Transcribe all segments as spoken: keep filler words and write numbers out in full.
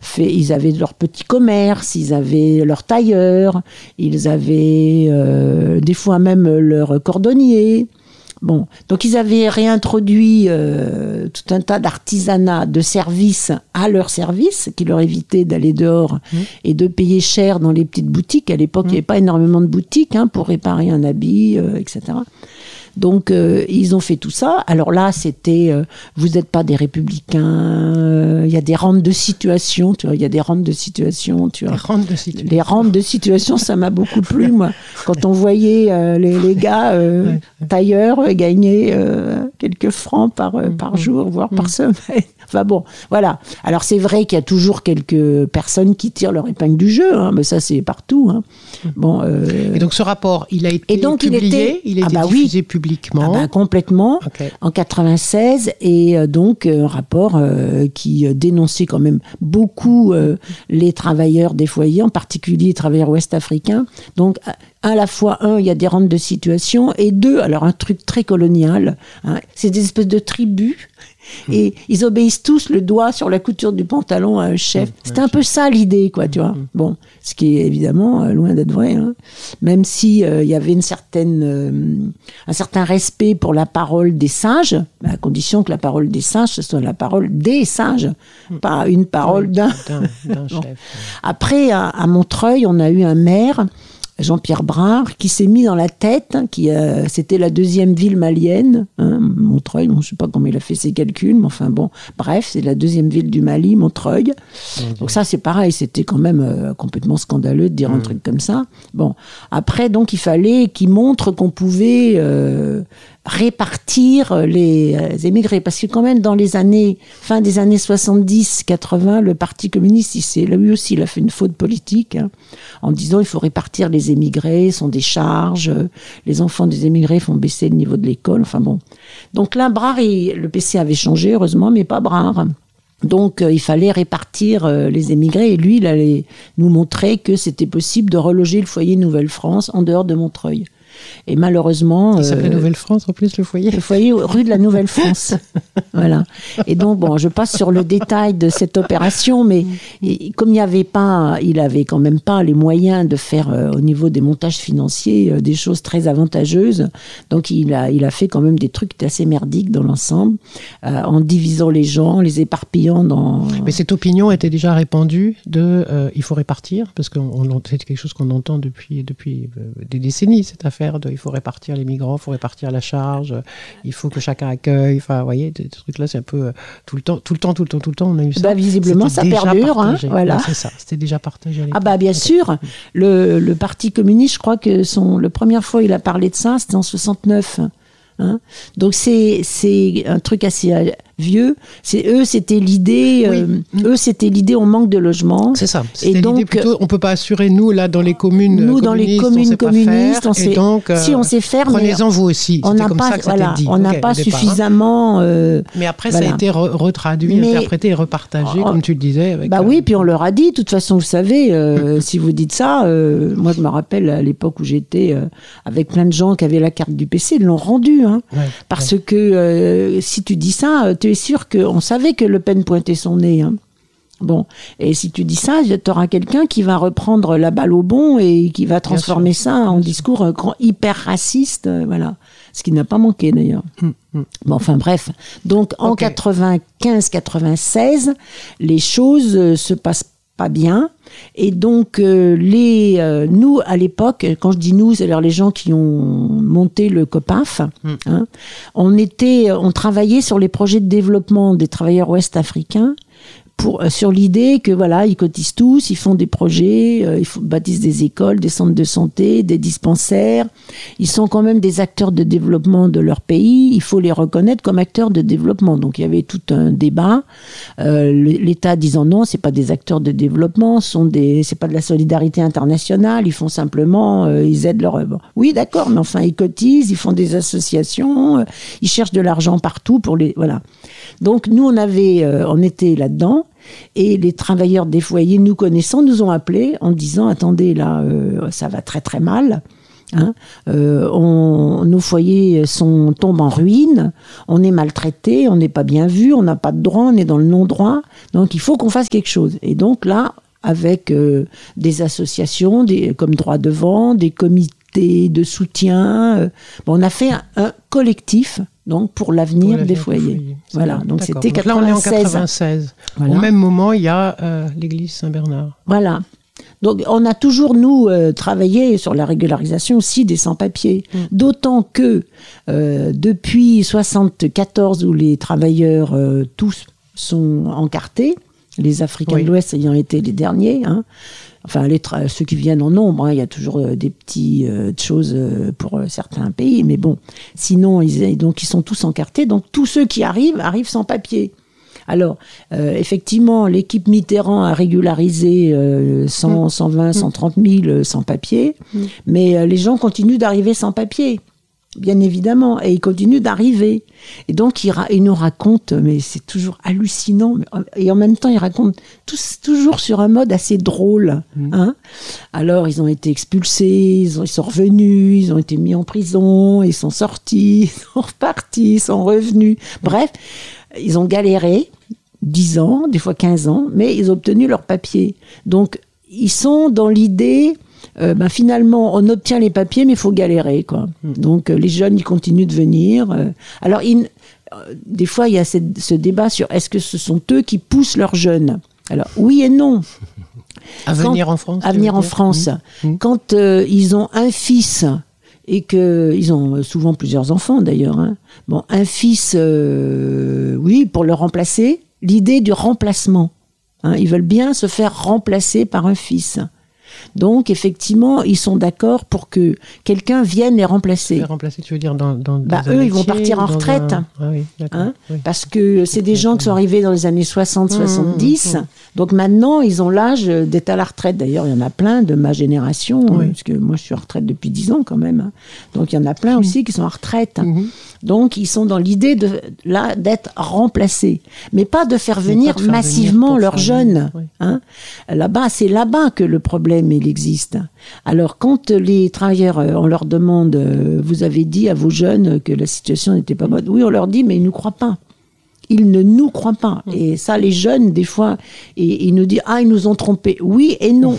fait, ils avaient leur petit commerce, ils avaient leur tailleur, ils avaient euh, des fois même leur cordonnier. Bon, donc ils avaient réintroduit euh, tout un tas d'artisanat, de services à leur service, qui leur évitait d'aller dehors mmh. et de payer cher dans les petites boutiques. À l'époque, mmh. il n'y avait pas énormément de boutiques hein, pour réparer un habit, euh, et cetera. Donc, euh, ils ont fait tout ça. Alors là, c'était, euh, vous n'êtes pas des républicains, il euh, y a des rentes de situation, tu vois, il y a des rentes de situation, tu vois. Les rentes de situation. Les rentes de situation, ça m'a beaucoup plu, moi. Quand on voyait euh, les, les gars euh, ouais, ouais. tailleurs euh, gagner euh, quelques francs par, euh, par mmh. jour, voire mmh. par semaine. Enfin bon, voilà. Alors, c'est vrai qu'il y a toujours quelques personnes qui tirent leur épingle du jeu, hein, mais ça, c'est partout. Hein. Bon, euh... Et donc, ce rapport, il a été et donc, publié, il, était... il a été ah bah diffusé oui. publiquement. Ah bah, complètement, okay. en quatre-vingt-seize, et euh, donc un rapport euh, qui euh, dénonçait quand même beaucoup euh, les travailleurs des foyers, en particulier les travailleurs ouest-africains. Donc, à la fois, un, il y a des rentes de situation, et deux, alors un truc très colonial, hein, c'est des espèces de tribus, et ils obéissent tous le doigt sur la couture du pantalon à un chef. C'était un peu ça l'idée, quoi, tu vois. Bon, ce qui est évidemment euh, loin d'être vrai, hein. Même si euh, il y avait une certaine, euh, un certain respect pour la parole des sages, à condition que la parole des sages, ce soit la parole des sages, pas une parole oui, d'un, d'un, d'un bon. chef. Après, à, à Montreuil, on a eu un maire, Jean-Pierre Brard, qui s'est mis dans la tête, hein, qui, euh, c'était la deuxième ville malienne, hein, Montreuil, bon, je ne sais pas comment il a fait ses calculs, mais enfin bon, bref, c'est la deuxième ville du Mali, Montreuil. Mmh. Donc ça, c'est pareil, c'était quand même euh, complètement scandaleux de dire mmh. un truc comme ça. Bon, après, donc, il fallait qu'il montre qu'on pouvait euh, répartir les euh, émigrés, parce que quand même, dans les années, fin des années soixante-dix quatre-vingts, le Parti communiste, il s'est, lui aussi, il a fait une faute politique, hein, en disant il faut répartir les émigrés, sont des charges, les enfants des émigrés font baisser le niveau de l'école, enfin bon. Donc là, Brard, il, le P C avait changé, heureusement, mais pas Brard. Donc euh, il fallait répartir euh, les émigrés, et lui, il allait nous montrer que c'était possible de reloger le foyer Nouvelle-France en dehors de Montreuil. Et malheureusement... Il s'appelait euh, Nouvelle-France, en plus, le foyer. Le foyer rue de la Nouvelle-France. Voilà. Et donc, bon, je passe sur le détail de cette opération, mais et, comme il n'y avait pas, il avait quand même pas les moyens de faire, euh, au niveau des montages financiers, euh, des choses très avantageuses. Donc, il a, il a fait quand même des trucs assez merdiques dans l'ensemble, euh, en divisant les gens, les éparpillant dans... Mais cette opinion était déjà répandue de euh, il faut répartir, parce que on, on, c'est quelque chose qu'on entend depuis, depuis euh, des décennies, cette affaire. De, il faut répartir les migrants, il faut répartir la charge, il faut que chacun accueille. Enfin, vous voyez, ce truc-là, c'est un peu euh, tout le temps, tout le temps, tout le temps, tout le temps, on a eu ça. Bah, visiblement, c'était ça perdure, hein, voilà. Ouais, c'est ça, c'était déjà partagé. Ah bah bien sûr, le, le Parti communiste, je crois que son, la première fois il a parlé de ça, c'était en soixante-neuf. Hein. Donc c'est c'est un truc assez vieux. C'est eux, c'était l'idée. Oui. Euh, eux, c'était l'idée. On manque de logements. C'est ça. C'était et donc, l'idée plutôt. On peut pas assurer nous là dans les communes. Nous dans les communes on communistes, on sait. Donc, si on sait faire, prenez-en vous aussi. On n'a pas, voilà, on n'a okay, pas suffisamment. Euh, mais après, voilà. ça a été re- retraduit, mais, interprété et repartagé, oh, comme tu le disais. Avec, bah euh, oui, puis on leur a dit. De toute façon, vous savez, euh, si vous dites ça, euh, moi je me rappelle à l'époque où j'étais euh, avec plein de gens qui avaient la carte du P C, ils l'ont rendue, hein, ouais, parce ouais. que euh, si tu dis ça, tu es sûr qu'on savait que Le Pen pointait son nez. Hein. Bon, et si tu dis ça, tu auras quelqu'un qui va reprendre la balle au bond et qui va transformer ça en discours euh, hyper raciste, euh, voilà. Ce qui n'a pas manqué d'ailleurs. Hum, hum. Bon, enfin bref. Donc en okay. quatre-vingt-quinze quatre-vingt-seize, les choses euh, se passent pas bien. Et donc, euh, les, euh, nous, à l'époque, quand je dis nous, c'est-à-dire les gens qui ont monté le COPAF, mmh. hein, on, était, on travaillait sur les projets de développement des travailleurs ouest-africains pour, euh, sur l'idée que, voilà, ils cotisent tous, ils font des projets, euh, ils font, bâtissent des écoles, des centres de santé, des dispensaires. Ils sont quand même des acteurs de développement de leur pays. Il faut les reconnaître comme acteurs de développement. Donc, il y avait tout un débat. Euh, l'État disant non, c'est pas des acteurs de développement, sont des, c'est pas de la solidarité internationale. Ils font simplement, euh, ils aident leur. Bon, oui, d'accord, mais enfin, ils cotisent, ils font des associations, euh, ils cherchent de l'argent partout pour les, voilà. Donc, nous, on avait, euh, on était là-dedans. Et les travailleurs des foyers, nous connaissant, nous ont appelés en disant « Attendez, là, euh, ça va très très mal. Hein, euh, on, nos foyers sont, tombent en ruine, on est maltraité, on n'est pas bien vu, on n'a pas de droit, on est dans le non-droit. Donc il faut qu'on fasse quelque chose. Et donc là, avec euh, des associations des, comme Droit Devant, des comités de soutien, euh, bon, on a fait un, un collectif donc, pour l'avenir pour des foyers. foyers. Voilà, bien. Donc D'accord. c'était donc là, on est en quatre-vingt-seize. Voilà. Au même moment, il y a euh, l'église Saint-Bernard. Voilà. Donc, on a toujours, nous, euh, travaillé sur la régularisation aussi des sans-papiers. Mmh. D'autant que, euh, depuis soixante-quatorze, où les travailleurs, euh, tous, sont encartés, les Africains oui. de l'Ouest ayant été les derniers, hein, enfin, les tra- ceux qui viennent en nombre, hein, il y a toujours euh, des petites euh, choses euh, pour euh, certains pays, mais bon, sinon, ils, donc, ils sont tous encartés. Donc, tous ceux qui arrivent, arrivent sans papier. Alors, euh, effectivement, l'équipe Mitterrand a régularisé euh, cent, cent vingt, cent trente mille sans-papiers, mmh. mais euh, les gens continuent d'arriver sans papier, bien évidemment, et ils continuent d'arriver. Et donc, ils, ra- ils nous racontent, mais c'est toujours hallucinant, et en même temps, ils racontent tous, toujours sur un mode assez drôle. Mmh. Hein. Alors, ils ont été expulsés, ils, ont, ils sont revenus, ils ont été mis en prison, ils sont sortis, ils sont repartis, ils sont revenus. Bref, ils ont galéré dix ans, des fois quinze ans, mais ils ont obtenu leur papier. Donc, ils sont dans l'idée, euh, ben, finalement, on obtient les papiers, mais il faut galérer, quoi. Mmh. Donc, euh, les jeunes, ils continuent de venir. Euh, alors, ils, euh, des fois, il y a cette, ce débat sur est-ce que ce sont eux qui poussent leurs jeunes ? Alors, oui et non. À Quand, venir en France À venir en France. Mmh. Quand euh, ils ont un fils... et qu'ils ont souvent plusieurs enfants d'ailleurs. Hein. Bon, un fils, euh, oui, pour le remplacer, l'idée du remplacement. Hein, ils veulent bien se faire remplacer par un fils. Donc, effectivement, ils sont d'accord pour que quelqu'un vienne les remplacer. Les remplacer, tu veux dire dans, dans, bah, dans eux, un ils vont partir en retraite. Un... Ah oui, d'accord. Hein, oui. Parce que c'est des gens qui sont arrivés dans les années soixante soixante-dix. Mmh, mmh, mmh. Donc maintenant, ils ont l'âge d'être à la retraite. D'ailleurs, il y en a plein de ma génération, oui. parce que moi, je suis en retraite depuis dix ans quand même. Donc, il y en a plein mmh. aussi qui sont en retraite. Mmh. Donc, ils sont dans l'idée de, là, d'être remplacés. Mais pas de faire venir de faire massivement venir leurs jeunes. Oui. Hein. Là-bas, c'est là-bas que le problème, il existe. Alors, quand les travailleurs, on leur demande, vous avez dit à vos jeunes que la situation n'était pas bonne. Oui, on leur dit, mais ils ne nous croient pas. Ils ne nous croient pas. Mmh. Et ça, les jeunes, des fois, et, ils nous disent, ah, ils nous ont trompés. Oui et non.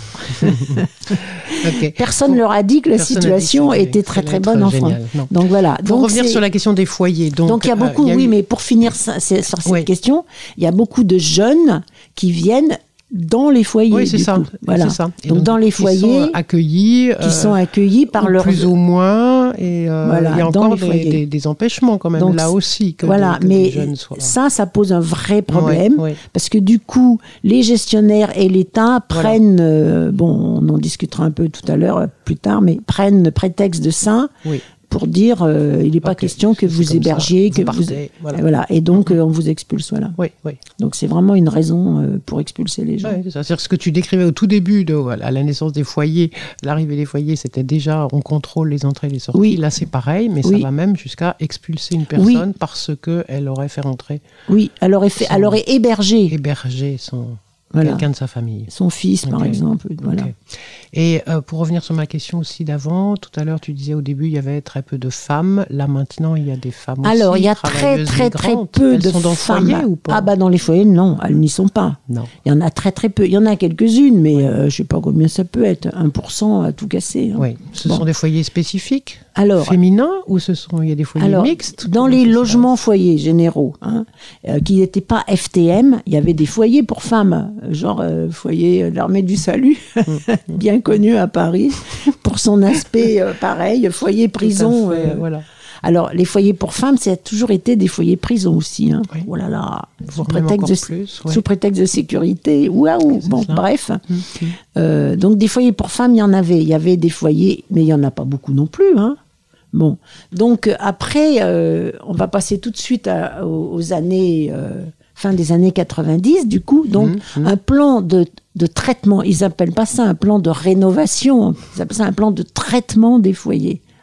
Okay. Personne ne leur a dit que la Personne situation dit était très, très bonne en France. Donc, voilà. Pour donc, revenir c'est... sur la question des foyers. Donc, donc il y a beaucoup, euh, y a oui, eu... mais pour finir ça, sur cette oui. question, il y a beaucoup de jeunes qui viennent dans les foyers. Oui, c'est ça. Coup. Voilà. C'est ça. Donc, donc, dans les foyers, sont accueillis, qui euh, sont accueillis par leur plus ou moins, et euh, voilà, il y a encore des, des, des empêchements quand même donc, là aussi que, voilà, de, que mais les jeunes soient là. Ça, ça pose un vrai problème oui, oui. parce que du coup, les gestionnaires et l'État prennent, voilà. euh, bon, on en discutera un peu tout à l'heure, plus tard, mais prennent prétexte de ça. Oui. Pour dire, euh, il n'est pas okay. question que vous hébergiez, ça. que vous, partez, vous... Voilà. Et, voilà. et donc mm-hmm. euh, on vous expulse, voilà. Oui, oui. Donc c'est vraiment une raison euh, pour expulser les gens. Oui, c'est ça. C'est-à-dire ce que tu décrivais au tout début, de, voilà, à la naissance des foyers, l'arrivée des foyers, c'était déjà on contrôle les entrées et les sorties. Oui. Là c'est pareil, mais oui. ça va même jusqu'à expulser une personne oui. parce qu'elle aurait fait rentrer. Oui, elle aurait, fait, son... elle aurait hébergé. Hébergé son... Voilà. Quelqu'un de sa famille. Son fils, okay. par exemple. Voilà. Okay. Et euh, pour revenir sur ma question aussi d'avant, tout à l'heure, tu disais au début, il y avait très peu de femmes. Là, maintenant, il y a des femmes aussi. Alors, il y a très, très, très peu elles de sont dans femmes. Le foyer, ou pas? Ah, bah, dans les foyers, non, elles n'y sont pas. Non. Il y en a très, très peu. Il y en a quelques-unes, mais ouais. euh, je ne sais pas combien ça peut être. un pour cent à tout casser. Hein. Oui. Ce bon. sont des foyers spécifiques alors, féminins ou ce sont, il y a des foyers alors, mixtes? Dans les logements foyers généraux, hein, euh, qui n'étaient pas F T M, il y avait des foyers pour femmes, genre euh, foyer de l'armée du salut, bien connu à Paris, pour son aspect euh, pareil, foyer prison. Fait, euh, voilà. Alors, les foyers pour femmes, ça a toujours été des foyers prison aussi. Hein. Oui. Oh là là, sous prétexte, de, plus, ouais. sous prétexte de sécurité. Waouh. Bon, ça. bref. Mm-hmm. Euh, donc, des foyers pour femmes, il y en avait. Il y avait des foyers, mais il n'y en a pas beaucoup non plus. Hein. Bon. Donc, après, euh, on va passer tout de suite à, aux, aux années... Euh, fin des années quatre-vingt-dix, du coup. Donc, mmh, mmh. un plan de, de traitement. Ils n'appellent pas ça un plan de rénovation. Ils appellent ça un plan de traitement des foyers.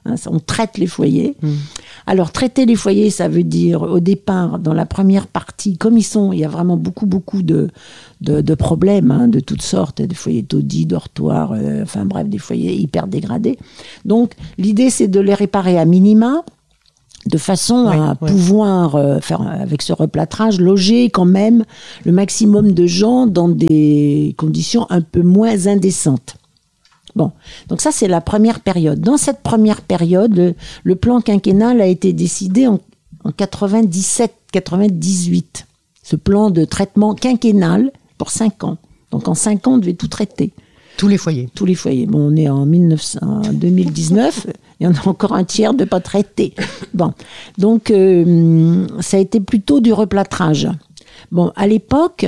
Hein, on traite les foyers. Mmh. Alors, traiter les foyers, ça veut dire, au départ, dans la première partie, comme ils sont, il y a vraiment beaucoup, beaucoup de, de, de problèmes, hein, de toutes sortes, des foyers taudis, dortoirs, euh, enfin bref, des foyers hyper dégradés. Donc, l'idée, c'est de les réparer à minima, de façon oui, à oui. pouvoir euh, faire, avec ce replâtrage, loger quand même le maximum de gens dans des conditions un peu moins indécentes. Bon, donc ça, c'est la première période. Dans cette première période, le, le plan quinquennal a été décidé en, en quatre-vingt-dix-sept quatre-vingt-dix-huit. Ce plan de traitement quinquennal pour cinq ans. Donc en cinq ans, on devait tout traiter. Tous les foyers. Tous les foyers. Bon, on est en mille neuf cents, deux mille dix-neuf, il y en a encore un tiers de pas traités. Bon, donc euh, ça a été plutôt du replâtrage. Bon, à l'époque...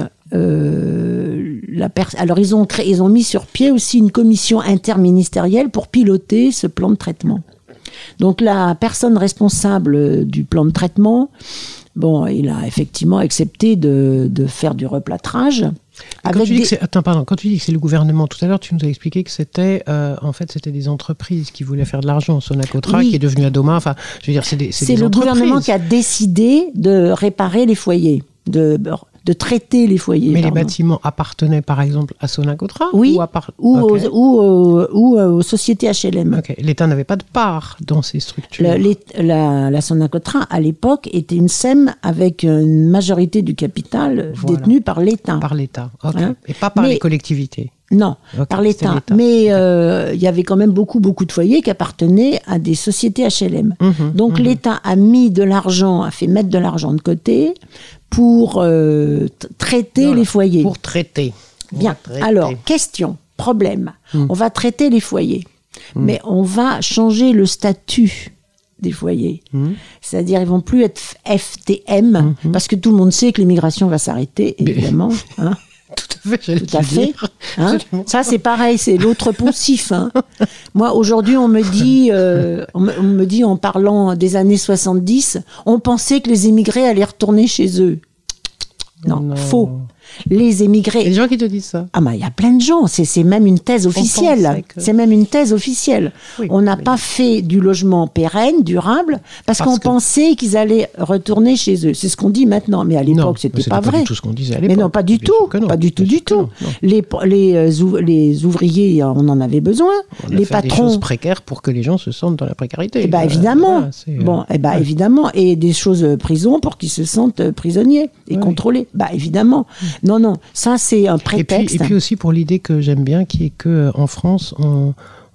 Euh, la pers- alors ils ont créé, ils ont mis sur pied aussi une commission interministérielle pour piloter ce plan de traitement. Donc la personne responsable du plan de traitement, bon, il a effectivement accepté de, de faire du replâtrage. Avec quand tu dis des... que c'est, attends, pardon, quand tu dis que c'est le gouvernement, tout à l'heure, tu nous as expliqué que c'était, euh, en fait, c'était des entreprises qui voulaient faire de l'argent. Sonacotra, oui. qui est devenu Adoma. Enfin, je veux dire, c'est des, c'est c'est des le entreprises. Gouvernement qui a décidé de réparer les foyers, de de traiter les foyers. Mais pardon. Les bâtiments appartenaient par exemple à Sonacotra oui, ou, à par... ou, okay. aux, ou, aux, ou aux sociétés H L M. Okay. L'État n'avait pas de part dans ces structures. Le, la, la Sonacotra, à l'époque, était une S E M avec une majorité du capital voilà. détenue par l'État. Par l'État, okay. hein? Et pas par Mais, les collectivités. Non, okay, par l'État. l'État. Mais il euh, y avait quand même beaucoup, beaucoup de foyers qui appartenaient à des sociétés H L M. Mmh, Donc mmh. l'État a mis de l'argent, a fait mettre de l'argent de côté pour euh, t- traiter voilà, les foyers. Pour traiter. Bien. Traiter. Alors, question, problème. Mmh. On va traiter les foyers, mmh. mais on va changer le statut des foyers. Mmh. C'est-à-dire, ils vont plus être F T M, mmh. parce que tout le monde sait que l'immigration va s'arrêter, évidemment. hein. Tout à fait, j'allais Tout à fait. dire. Hein ça, c'est pareil, c'est l'autre poncif. Hein. Moi, aujourd'hui, on me dit, euh, on, me, on me dit en parlant des années soixante-dix, on pensait que les immigrés allaient retourner chez eux. Non, non. Faux. Les émigrés. Il y a des gens qui te disent ça. Ah, bah, il y a plein de gens. C'est, c'est même une thèse officielle. Que... C'est même une thèse officielle. Oui, on n'a oui. pas fait du logement pérenne, durable, parce, parce qu'on que... pensait qu'ils allaient retourner chez eux. C'est ce qu'on dit maintenant. Mais à l'époque, non, c'était, c'était pas, pas vrai. C'est tout ce qu'on disait à l'époque. Mais non, pas du tout. Pas du tout, du tout. Les, les, les ouvriers, on en avait besoin. On les a fait patrons. Des choses précaires pour que les gens se sentent dans la précarité. Eh ben, évidemment. Voilà, c'est, bon, eh ben, ouais. évidemment. Et des choses prison pour qu'ils se sentent prisonniers et ouais. contrôlés. Bah, évidemment. Non, non. Ça, c'est un prétexte. Et puis, et puis aussi pour l'idée que j'aime bien, qui est qu'en France, on,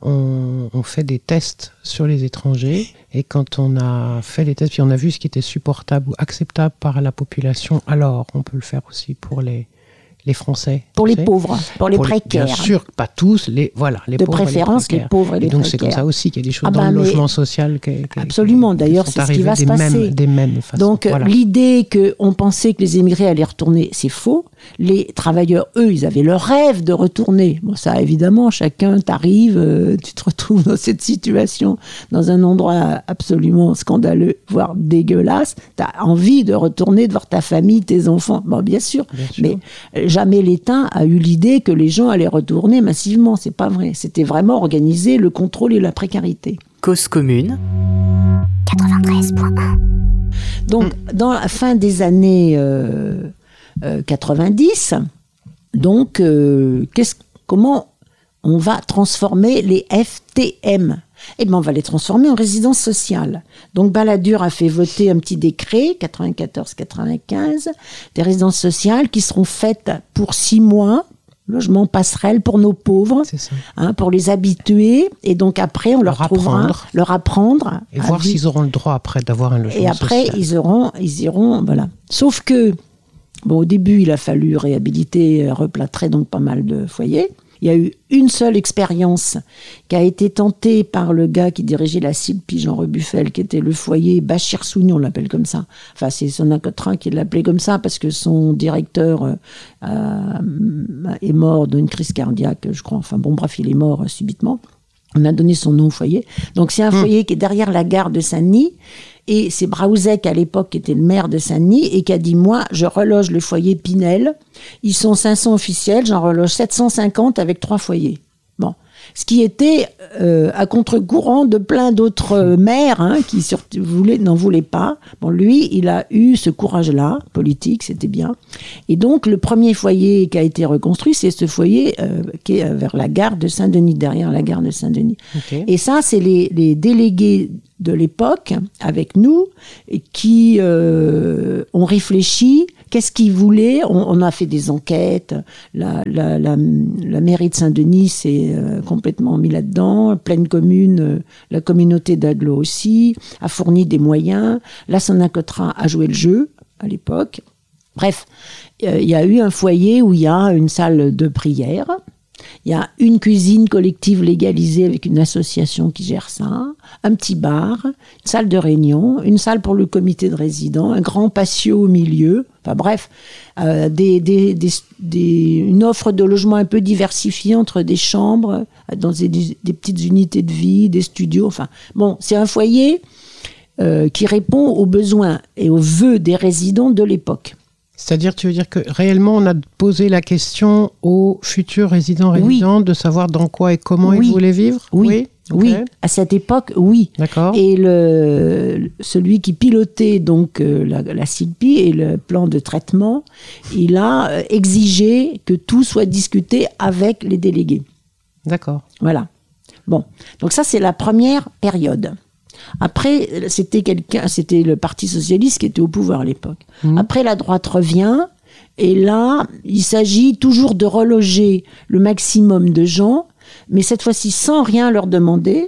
on, on fait des tests sur les étrangers. Et quand on a fait les tests, puis on a vu ce qui était supportable ou acceptable par la population, alors on peut le faire aussi pour les, les Français. Pour les sais. pauvres, pour les pour précaires. Les, bien sûr, pas tous, les, voilà, les de pauvres préférence, les, les pauvres et les et donc précaires. c'est comme ça aussi qu'il y a des choses ah dans bah, le logement social. Qui, qui, absolument, qui, d'ailleurs, qui c'est ce qui va se passer. Mêmes, des mêmes façons. Donc voilà. l'idée qu'on pensait que les émigrés allaient retourner, c'est faux. Les travailleurs, eux, ils avaient le rêve de retourner. Bon, ça, évidemment, chacun t'arrive, euh, tu te retrouves dans cette situation, dans un endroit absolument scandaleux, voire dégueulasse. T'as envie de retourner, de voir ta famille, tes enfants. Bon, bien sûr. Bien sûr. Mais euh, jamais l'État a eu l'idée que les gens allaient retourner massivement. C'est pas vrai. C'était vraiment organiser le contrôle et la précarité. Cause commune. quatre-vingt-treize point un. Donc, dans la fin des années euh, euh, quatre-vingt-dix, donc, euh, qu'est-ce, comment on va transformer les F T M ? Eh bien, on va les transformer en résidence sociale. Donc, Balladur a fait voter un petit décret, quatre-vingt-quatorze quatre-vingt-quinze, des résidences sociales qui seront faites pour six mois, logement passerelle pour nos pauvres, hein, pour les habituer. Et donc, après, on leur, leur trouvera, apprendre. leur apprendre. Et voir vivre. S'ils auront le droit, après, d'avoir un logement social. Et après, social. ils auront, ils iront, voilà. Sauf que, bon, au début, il a fallu réhabiliter, replâtrer donc pas mal de foyers. Il y a eu une seule expérience qui a été tentée par le gars qui dirigeait la C I L P, Jean Rebuffel, qui était le foyer Bachir Souni, on l'appelle comme ça. Enfin, c'est Sonacotra qui l'appelait comme ça parce que son directeur euh, est mort d'une crise cardiaque, je crois. Enfin bon, bref, il est mort euh, subitement. On a donné son nom au foyer. Donc c'est un mmh. foyer qui est derrière la gare de Saint-Denis. Et c'est Braouzek, à l'époque, qui était le maire de Saint-Denis, et qui a dit, moi, je reloge le foyer Pinel. Ils sont cinq cents officiels, j'en reloge sept cent cinquante avec trois foyers. Bon. Ce qui était euh, à contre-courant de plein d'autres euh, maires hein, qui surtout voulaient, n'en voulaient pas. Bon, lui, il a eu ce courage-là, politique, c'était bien. Et donc, le premier foyer qui a été reconstruit, c'est ce foyer euh, qui est vers la gare de Saint-Denis, derrière la gare de Saint-Denis. Okay. Et ça, c'est les, les délégués de l'époque, avec nous, qui euh, ont réfléchi. Qu'est-ce qu'ils voulaient ? on, on a fait des enquêtes. La, la, la, la mairie de Saint-Denis s'est euh, complètement mis là-dedans. Pleine commune, euh, la communauté d'Aglo aussi, a fourni des moyens. La Sonacotra a joué le jeu à l'époque. Bref, euh, il y a eu un foyer où il y a une salle de prière. Il y a une cuisine collective légalisée avec une association qui gère ça, un petit bar, une salle de réunion, une salle pour le comité de résidents, un grand patio au milieu. Enfin bref, euh, des, des, des, des, une offre de logement un peu diversifiée entre des chambres, dans des, des petites unités de vie, des studios. Enfin bon, c'est un foyer euh, qui répond aux besoins et aux vœux des résidents de l'époque. C'est-à-dire, tu veux dire que réellement, on a posé la question aux futurs résidents résidents oui. de savoir dans quoi et comment oui. ils voulaient vivre ? Oui, oui. Okay. Oui. À cette époque, oui. D'accord. Et le, celui qui pilotait donc la, la C I L P I et le plan de traitement, il a exigé que tout soit discuté avec les délégués. D'accord. Voilà. Bon, donc ça, c'est la première période. Après, c'était quelqu'un, c'était le Parti socialiste qui était au pouvoir à l'époque. Mmh. Après, la droite revient, et là, il s'agit toujours de reloger le maximum de gens, mais cette fois-ci sans rien leur demander,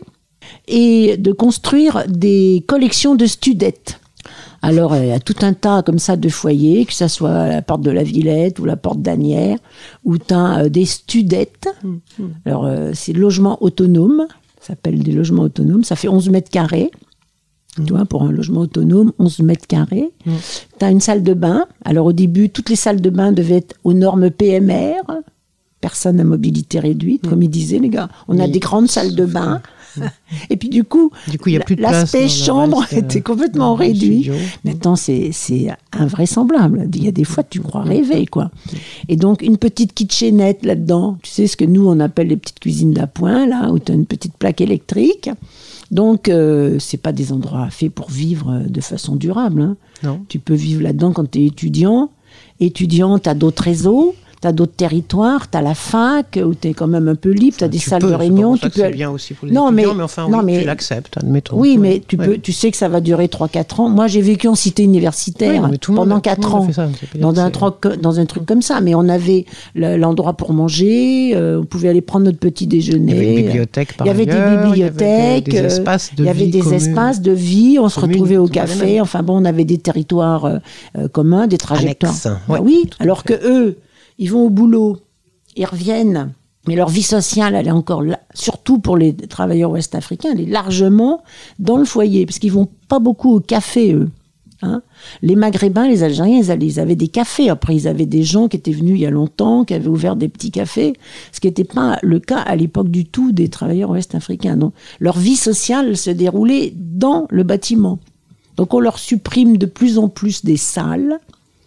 et de construire des collections de studettes. Alors, il y a tout un tas comme ça de foyers, que ce soit à la porte de la Villette ou la porte d'Asnières, où tu as euh, des studettes. Mmh. Alors, euh, c'est logement autonome. Ça s'appelle des logements autonomes. Ça fait onze mètres carrés. Mmh. Tu vois, pour un logement autonome, onze mètres carrés. Mmh. Tu as une salle de bain. Alors, au début, toutes les salles de bain devaient être aux normes P M R. Personne à mobilité réduite, mmh. comme ils disaient, les gars. On oui. a des grandes salles de bain. Mmh. Et puis, du coup, du coup y a plus de l'aspect chambre reste, était complètement réduit. Maintenant, c'est, c'est invraisemblable. Il y a des fois, tu crois rêver, quoi. Et donc, une petite kitchenette là-dedans. Tu sais ce que nous, on appelle les petites cuisines d'appoint, là, où tu as une petite plaque électrique. Donc, euh, c'est pas des endroits faits pour vivre de façon durable. Hein. Non. Tu peux vivre là-dedans quand tu es étudiant. Étudiant, tu as d'autres réseaux. Tu as d'autres territoires, tu as la fac, où tu es quand même un peu libre, tu as des tu salles peux, de réunion. C'est, tu peux... c'est bien aussi pour les non, étudiants, mais, mais enfin, non, oui, mais, tu l'acceptes, admettons. Oui, mais tu, ouais. peux, tu sais que ça va durer trois à quatre ans. Moi, j'ai vécu en cité universitaire ouais, pendant quatre ans, ça, dans, un truc, dans un truc comme ça. Mais on avait l'endroit pour manger, euh, on pouvait aller prendre notre petit déjeuner. Il y avait une bibliothèque, par Il y avait ailleurs, des bibliothèques, il y avait des, des espaces de il y avait vie des communes, espaces de vie, on se communes, retrouvait au café. Enfin bon, on avait des territoires euh, communs, des trajectoires. Ouais, oui, alors que eux, ils vont au boulot. Ils reviennent, mais leur vie sociale, elle est encore là, surtout pour les travailleurs ouest-africains, elle est largement dans le foyer, parce qu'ils vont pas beaucoup au café, eux. Hein. Les Maghrébins, les Algériens, ils, allaient, ils avaient des cafés. Après, ils avaient des gens qui étaient venus il y a longtemps, qui avaient ouvert des petits cafés, ce qui n'était pas le cas à l'époque du tout des travailleurs ouest-africains. Donc, leur vie sociale se déroulait dans le bâtiment. Donc, on leur supprime de plus en plus des salles.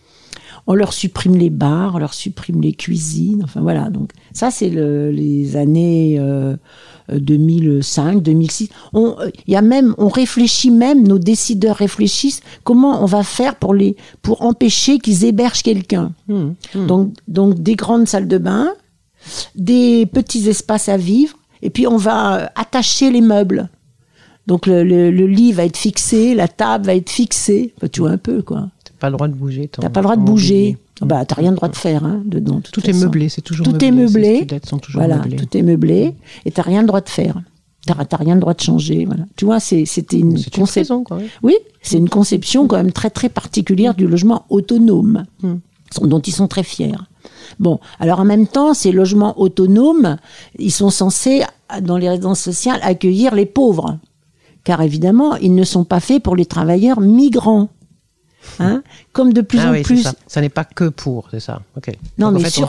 On leur supprime les bars, on leur supprime les cuisines, enfin voilà. Donc ça, c'est le, les années euh, deux mille cinq, deux mille six. On, y a même, on réfléchit même, nos décideurs réfléchissent comment on va faire pour, les, pour empêcher qu'ils hébergent quelqu'un. Mmh, mmh. Donc, donc des grandes salles de bain, des petits espaces à vivre, et puis on va attacher les meubles. Donc le, le, le lit va être fixé, la table va être fixée, enfin, tu vois un peu quoi. Pas le droit de bouger. T'as pas le droit de bouger. Bah, t'as rien le droit de faire hein, dedans. Tout est meublé, c'est toujours tout meublé. Tout est meublé. Ces sont toujours voilà, meublés. tout est meublé. Et t'as rien le droit de faire. T'as, t'as rien le droit de changer. Voilà. Tu vois, c'est, c'était une conception. Oui, c'est une conception quand même très très particulière du logement autonome, mm. dont ils sont très fiers. Bon, alors en même temps, ces logements autonomes, ils sont censés, dans les résidences sociales, accueillir les pauvres. Car évidemment, ils ne sont pas faits pour les travailleurs migrants. Hein, comme de plus ah en oui, plus. Ça. ça n'est pas que pour, c'est ça. Okay. Non, donc, mais en fait, sur... on,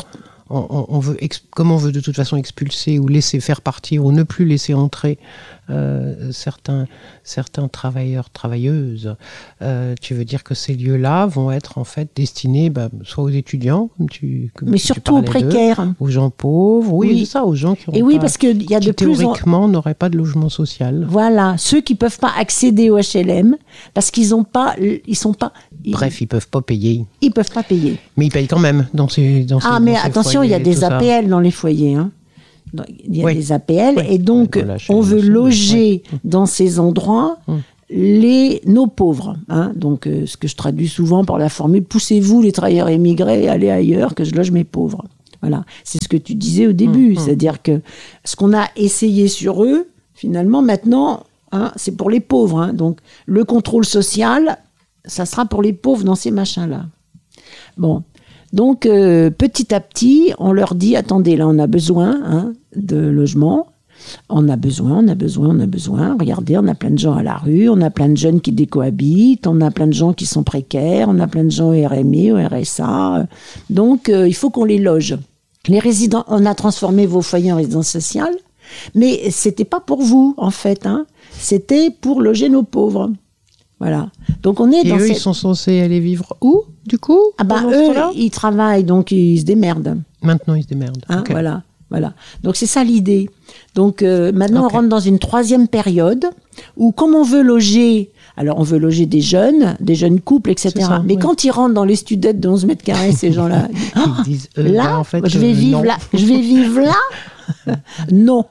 on, on, on veut ex- comme on veut de toute façon expulser ou laisser faire partir ou ne plus laisser entrer euh, certains, certains travailleurs, travailleuses, euh, tu veux dire que ces lieux-là vont être en fait destinés bah, soit aux étudiants, comme tu comme Mais tu surtout aux parlais d'eux, précaires. aux gens pauvres, oui, Oui. c'est ça, aux gens qui, Et oui, parce qu'il y a qui de plus en... théoriquement n'auraient pas de logement social. Voilà, ceux qui peuvent pas accéder au H L M parce qu'ils ont pas, ils sont pas, ils, Bref, ils peuvent pas payer. ils peuvent pas payer. Mais ils payent quand même dans ces dans Ah, ces, mais dans ces attention, il y a foyers, des tout ça. A P L dans les foyers. Hein. Donc, il y a Oui. des A P L Oui. et donc Dans la chaîne on veut aussi, loger oui. dans ces endroits Mm. les nos pauvres. Hein. Donc, euh, ce que je traduis souvent par la formule poussez-vous les travailleurs émigrés, allez ailleurs que je loge mes pauvres. Voilà, c'est ce que tu disais au début, Mm. c'est-à-dire que ce qu'on a essayé sur eux, finalement, maintenant, hein, c'est pour les pauvres. Hein. Donc, le contrôle social, ça sera pour les pauvres dans ces machins-là. Bon. Donc, euh, petit à petit, on leur dit, attendez, là, on a besoin hein, de logements. On a besoin, on a besoin, on a besoin. Regardez, on a plein de gens à la rue, on a plein de jeunes qui décohabitent, on a plein de gens qui sont précaires, on a plein de gens au R M I, au R S A. Donc, euh, il faut qu'on les loge. Les résidents, on a transformé vos foyers en résidence sociale, mais c'était pas pour vous, en fait. Hein. C'était pour loger nos pauvres. Voilà. Donc, on est Et dans eux, cette... ils sont censés aller vivre où, du coup Ah bah, pendant ce eux, temps-là ils travaillent, donc ils se démerdent. Maintenant, ils se démerdent. Hein, Ok. Voilà, voilà. Donc c'est ça l'idée. Donc euh, maintenant Ok. on rentre dans une troisième période où comme on veut loger, alors on veut loger des jeunes, des jeunes couples, et cetera. C'est ça, Mais oui. quand ils rentrent dans les studettes de onze mètres carrés, ces gens-là, Ils ah, disent, euh, là, bah, en fait, je vais euh, vivre non. là, je vais vivre là. Non.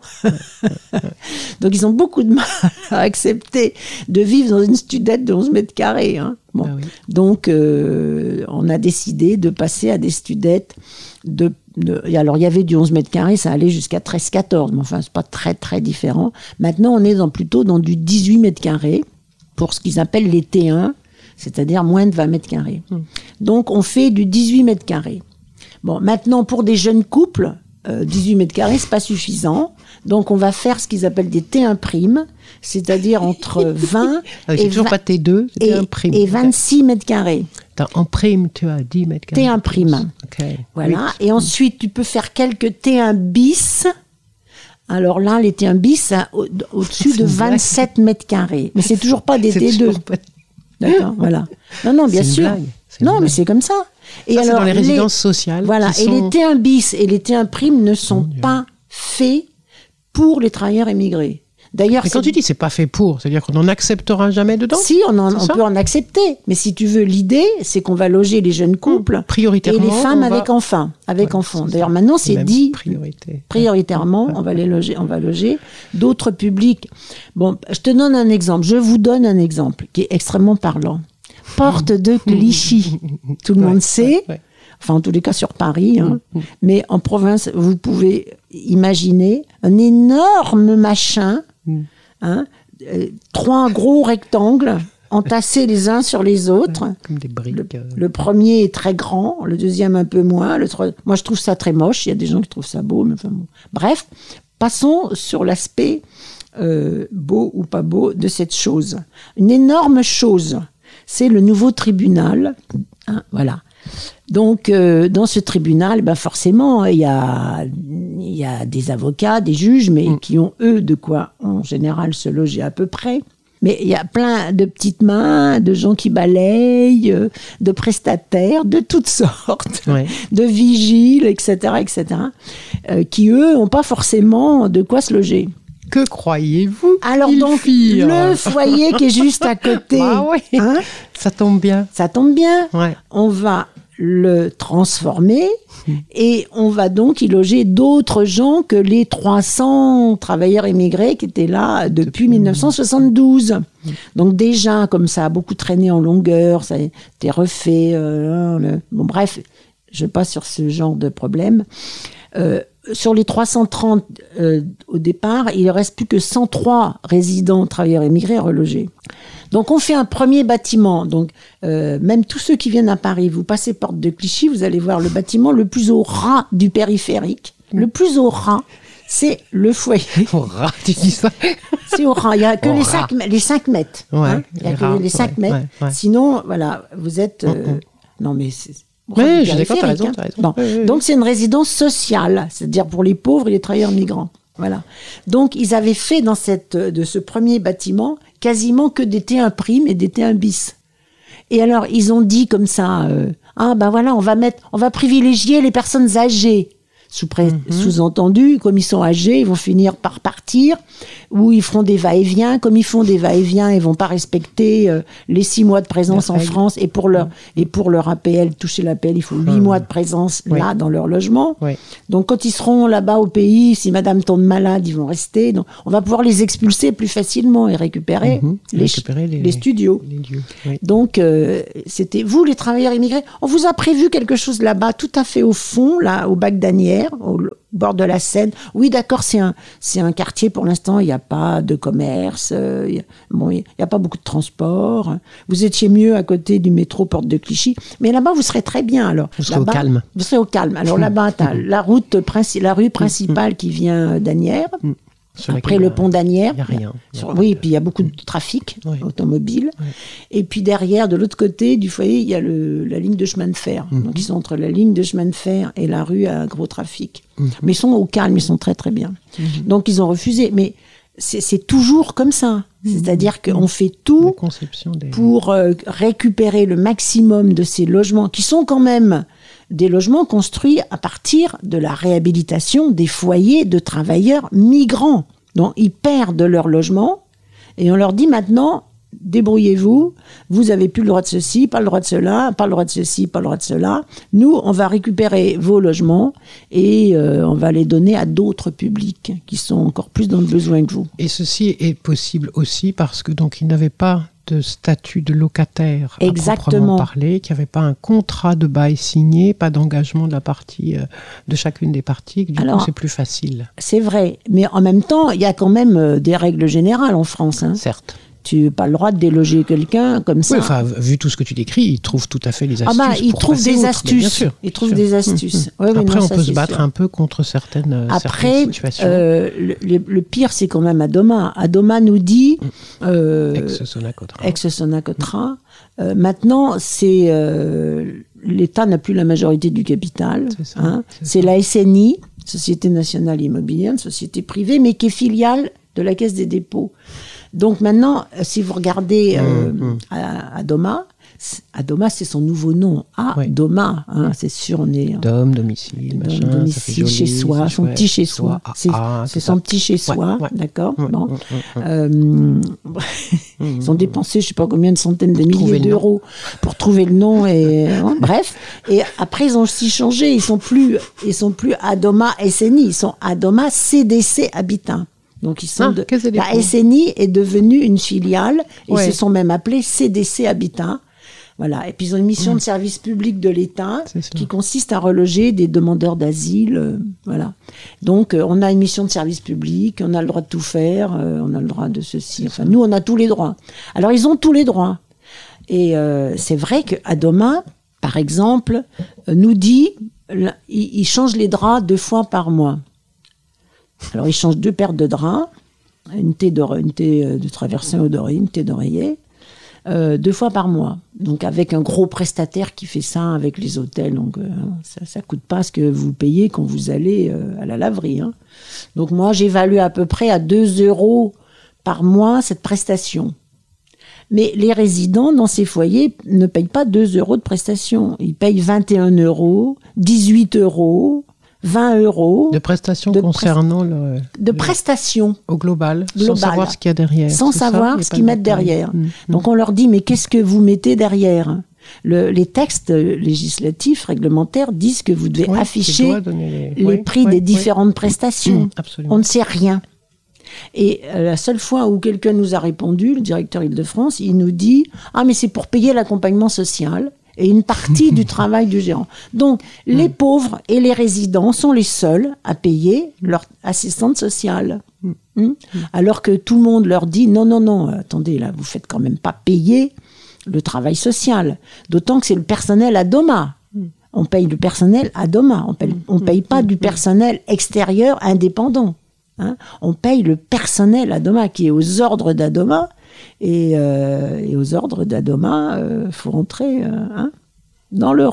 Donc ils ont beaucoup de mal à accepter de vivre dans une studette de onze mètres carrés. Hein. Bon. Ah oui. Donc euh, on a décidé de passer à des studettes de, de- et alors il y avait du onze mètres carrés, ça allait jusqu'à treize quatorze, mais enfin c'est pas très très différent. Maintenant on est dans, plutôt dans du dix-huit mètres carrés pour ce qu'ils appellent les T un, c'est-à-dire moins de vingt mètres carrés. Mmh. Donc on fait du dix-huit mètres carrés. Bon, maintenant pour des jeunes couples, euh, dix-huit mètres carrés, c'est pas suffisant. Donc on va faire ce qu'ils appellent des T un prime, c'est-à-dire entre vingt Ah, et, c'est toujours vingt- pas T deux, c'est et, T un prime. et Ok. vingt-six mètres carrés. Attends, en prime, tu as dix mètres carrés. T un prime. Ok. Voilà. Oui. Et ensuite, tu peux faire quelques T un bis. Alors là, les T un bis, ça, au- au-dessus C'est de une blague. vingt-sept mètres carrés. Mais c'est toujours pas des C'est T deux. toujours pas- D'accord, voilà. Non, non, bien C'est une sûr. blague. C'est une Non, mais blague. c'est comme ça. Et Ça, c'est dans les résidences sociales. Voilà. qui Et sont- les T un bis et les T un prime ne sont Mon Dieu. pas faits pour les travailleurs émigrés. D'ailleurs, Mais quand c'est- tu dis c'est pas fait pour, c'est-à-dire qu'on n'en acceptera jamais dedans. si, on, en- C'est on ça peut en accepter. Mais si tu veux, l'idée, c'est qu'on va loger les jeunes couples et Prioritairement. les femmes on va- avec enfants. Avec Ouais, enfants. c'est D'ailleurs, ça. maintenant, c'est Même dit priorité. prioritairement, on va les loger, on va loger d'autres publics. Bon, je te donne un exemple. Je vous donne un exemple qui est extrêmement parlant. Porte de Clichy. Tout le Ouais, monde sait. ouais, ouais. Enfin, en tous les cas sur Paris, hein. Mm. Mais en province, vous pouvez imaginer un énorme machin, Mm. hein, euh, trois gros rectangles entassés les uns sur les autres. Comme des briques. Le, euh. le premier est très grand, le deuxième un peu moins. Le trois... Moi, je trouve ça très moche. Il y a des gens qui trouvent ça beau. Mais enfin, bon. Bref, passons sur l'aspect euh, beau ou pas beau de cette chose. Une énorme chose, c'est le nouveau tribunal. Hein, voilà. Donc, euh, dans ce tribunal, ben forcément, il y a, il y a des avocats, des juges, mais Mm. qui ont, eux, de quoi, en général, se loger à peu près. Mais il y a plein de petites mains, de gens qui balayent, euh, de prestataires, de toutes sortes, Ouais. de vigiles, et cetera, et cetera, euh, qui, eux, n'ont pas forcément de quoi se loger. Que croyez-vous Alors qu'ils donc, firent le foyer qui est juste à côté, Ah ouais. hein, Ça tombe bien. ça tombe bien. Ouais. On va le transformer et on va donc y loger d'autres gens que les trois cents travailleurs immigrés qui étaient là depuis mille neuf cent soixante-douze. Donc déjà, comme ça a beaucoup traîné en longueur, ça a été refait. euh, le- Bon bref, je passe sur ce genre de problème. Euh, sur les trois cent trente euh, au départ, il ne reste plus que cent trois résidents travailleurs immigrés à reloger. Donc on fait un premier bâtiment. Donc euh, même tous ceux qui viennent à Paris, vous passez porte de Clichy, vous allez voir le bâtiment le plus au ras du périphérique. Le plus au ras, c'est le foyer. Au rat, tu dis ça. C'est au ras. Il n'y a que Au les ras. cinq, les cinq mètres. Ouais, hein. Il n'y a les que rats, les cinq ouais, mètres. ouais, ouais. Sinon, voilà, vous êtes... euh, Mm, mm. Non mais... c'est- Oui, je suis d'accord, t'as raison, hein. t'as raison. Bon. Oui, oui, oui. Donc c'est une résidence sociale, c'est-à-dire pour les pauvres et les travailleurs migrants. Voilà. Donc ils avaient fait dans cette, de ce premier bâtiment quasiment que des T un prime et des T un bis. Et alors ils ont dit comme ça, euh, ah ben voilà, on va mettre, on va privilégier les personnes âgées. Sous mm-hmm. Sous-entendu, comme ils sont âgés, ils vont finir par partir, ou ils feront des va-et-vient. Comme ils font des va-et-vient, ils vont pas respecter euh, les six mois de présence en France. Et pour leur, et pour leur A P L, toucher l'A P L, il faut huit mmh. mois de présence oui. là, dans leur logement. Oui. Donc quand ils seront là-bas au pays, si madame tombe malade, ils vont rester. Donc on va pouvoir les expulser plus facilement et récupérer, mmh. les, récupérer les, les studios. Les lieux. Oui. Donc euh, c'était vous, les travailleurs immigrés. On vous a prévu quelque chose là-bas, tout à fait au fond, là, au bac d'Anières, au bord de la Seine. Oui, d'accord, c'est un, c'est un quartier, pour l'instant, il n'y a pas de commerce, euh, il bon, n'y a, a pas beaucoup de transport. Vous étiez mieux à côté du métro Porte de Clichy. Mais là-bas, vous serez très bien, alors. Vous serez au calme. Vous serez au calme. Alors là-bas, tu as la route, princi- la rue principale qui vient d'Anières. Sur Après le pont d'Anières. Il n'y a rien. Sur, oui, et puis il y a beaucoup de trafic oui. automobile. Oui. Et puis derrière, de l'autre côté du foyer, il y a le, la ligne de chemin de fer. Mm-hmm. Donc ils sont entre la ligne de chemin de fer et la rue à gros trafic. Mm-hmm. Mais ils sont au calme, ils sont très très bien. Mm-hmm. Donc ils ont refusé. Mais c'est, c'est toujours comme ça. Mm-hmm. C'est-à-dire qu'on fait tout des... pour euh, récupérer le maximum de ces logements qui sont quand même des logements construits à partir de la réhabilitation des foyers de travailleurs migrants. Donc, ils perdent leur logement et on leur dit maintenant, débrouillez-vous, vous avez plus le droit de ceci, pas le droit de cela, pas le droit de ceci, pas le droit de cela. Nous, on va récupérer vos logements et euh, on va les donner à d'autres publics qui sont encore plus dans le besoin que vous. Et ceci est possible aussi parce que donc ils n'avaient pas de statut de locataire Exactement. à proprement parler, qu'il n'y avait pas un contrat de bail signé, pas d'engagement de la partie, euh, de chacune des parties, du Alors, coup c'est plus facile. C'est vrai, mais en même temps, il y a quand même euh, des règles générales en France. Hein. Certes. Tu n'as pas le droit de déloger quelqu'un comme ça. Oui, enfin, vu tout ce que tu décris, ils trouvent tout à fait les astuces. Ah bah, ils pour trouvent des outre, astuces. Bien sûr. Ils trouvent des astuces. Mmh, mmh. Oui, oui, Après, non, on ça, peut se battre sûr. un peu contre certaines, Après, certaines situations. Euh, le, le pire, c'est quand même Adoma. Adoma nous dit... Euh, Ex-Sonacotra. Ex-Sonacotra. Mmh. Euh, maintenant, c'est... Euh, l'État n'a plus la majorité du capital. C'est, ça, hein. c'est, c'est la S N I, Société Nationale Immobilière, une société privée, mais qui est filiale de la Caisse des dépôts. Donc maintenant, si vous regardez euh, mmh, mmh. à, à Doma, à Doma, c'est son nouveau nom. Ah, oui. Doma, hein, c'est sûr, on est... Dom, domicile, Dom, machin, domicile, joli, chez soi, son chouette, petit chez soi. Ah, c'est ah, c'est, c'est son ça. petit chez soi, ouais, ouais. d'accord ouais, bon. ouais, ouais, ouais. Euh, Ils ont dépensé, je ne sais pas combien de centaines de milliers d'euros pour trouver le nom. Et, hein, bref. Et après, ils ont aussi changé. Ils sont plus, ils sont plus Adoma S N I, ils sont Adoma C D C Habitat. Donc, ils sont ah, de, la S N I est devenue une filiale et ouais. ils se sont même appelés C D C Habitat. Voilà. Et puis, ils ont une mission mmh. de service public de l'État qui consiste à reloger des demandeurs d'asile. Euh, voilà. Donc, euh, on a une mission de service public, on a le droit de tout faire, euh, on a le droit de ceci. Enfin, nous, on a tous les droits. Alors, ils ont tous les droits. Et euh, c'est vrai qu'Adoma, par exemple, euh, nous dit, il, il change les draps deux fois par mois. Alors, il change deux paires de draps, une thé de, une thé de traversin d'oreiller, une thé d'oreiller, euh, deux fois par mois. Donc, avec un gros prestataire qui fait ça avec les hôtels. Donc, euh, ça ne coûte pas ce que vous payez quand vous allez euh, à la laverie. Hein. Donc, moi, j'évalue à peu près à deux euros par mois cette prestation. Mais les résidents dans ces foyers ne payent pas deux euros de prestation. Ils payent vingt et un euros, dix-huit euros... vingt euros. De prestations de concernant prest... le... De le, prestations. Au global, global. Sans savoir ce qu'il y a derrière. Sans savoir ça, ce qu'ils mettent derrière. Mmh. Donc on leur dit, mais qu'est-ce que vous mettez derrière ? le, Les textes législatifs, réglementaires, disent que vous devez oui, afficher les, les oui, prix oui, des oui. différentes prestations. Mmh, absolument. On ne sait rien. Et la seule fois où quelqu'un nous a répondu, le directeur Île-de-France, il nous dit « Ah, mais c'est pour payer l'accompagnement social ». Et une partie du travail du gérant. Donc, mmh. les pauvres et les résidents sont les seuls à payer leur assistante sociale. Mmh. Mmh. Alors que tout le monde leur dit, non, non, non, attendez, là, vous faites quand même pas payer le travail social. D'autant que c'est le personnel à Doma. Mmh. On paye le personnel à Doma. On paye, on paye pas mmh. du personnel extérieur indépendant. Hein. On paye le personnel à Doma qui est aux ordres d'Adoma. Et, euh, et aux ordres d'Adoma, il euh, faut rentrer euh, hein, dans le rang.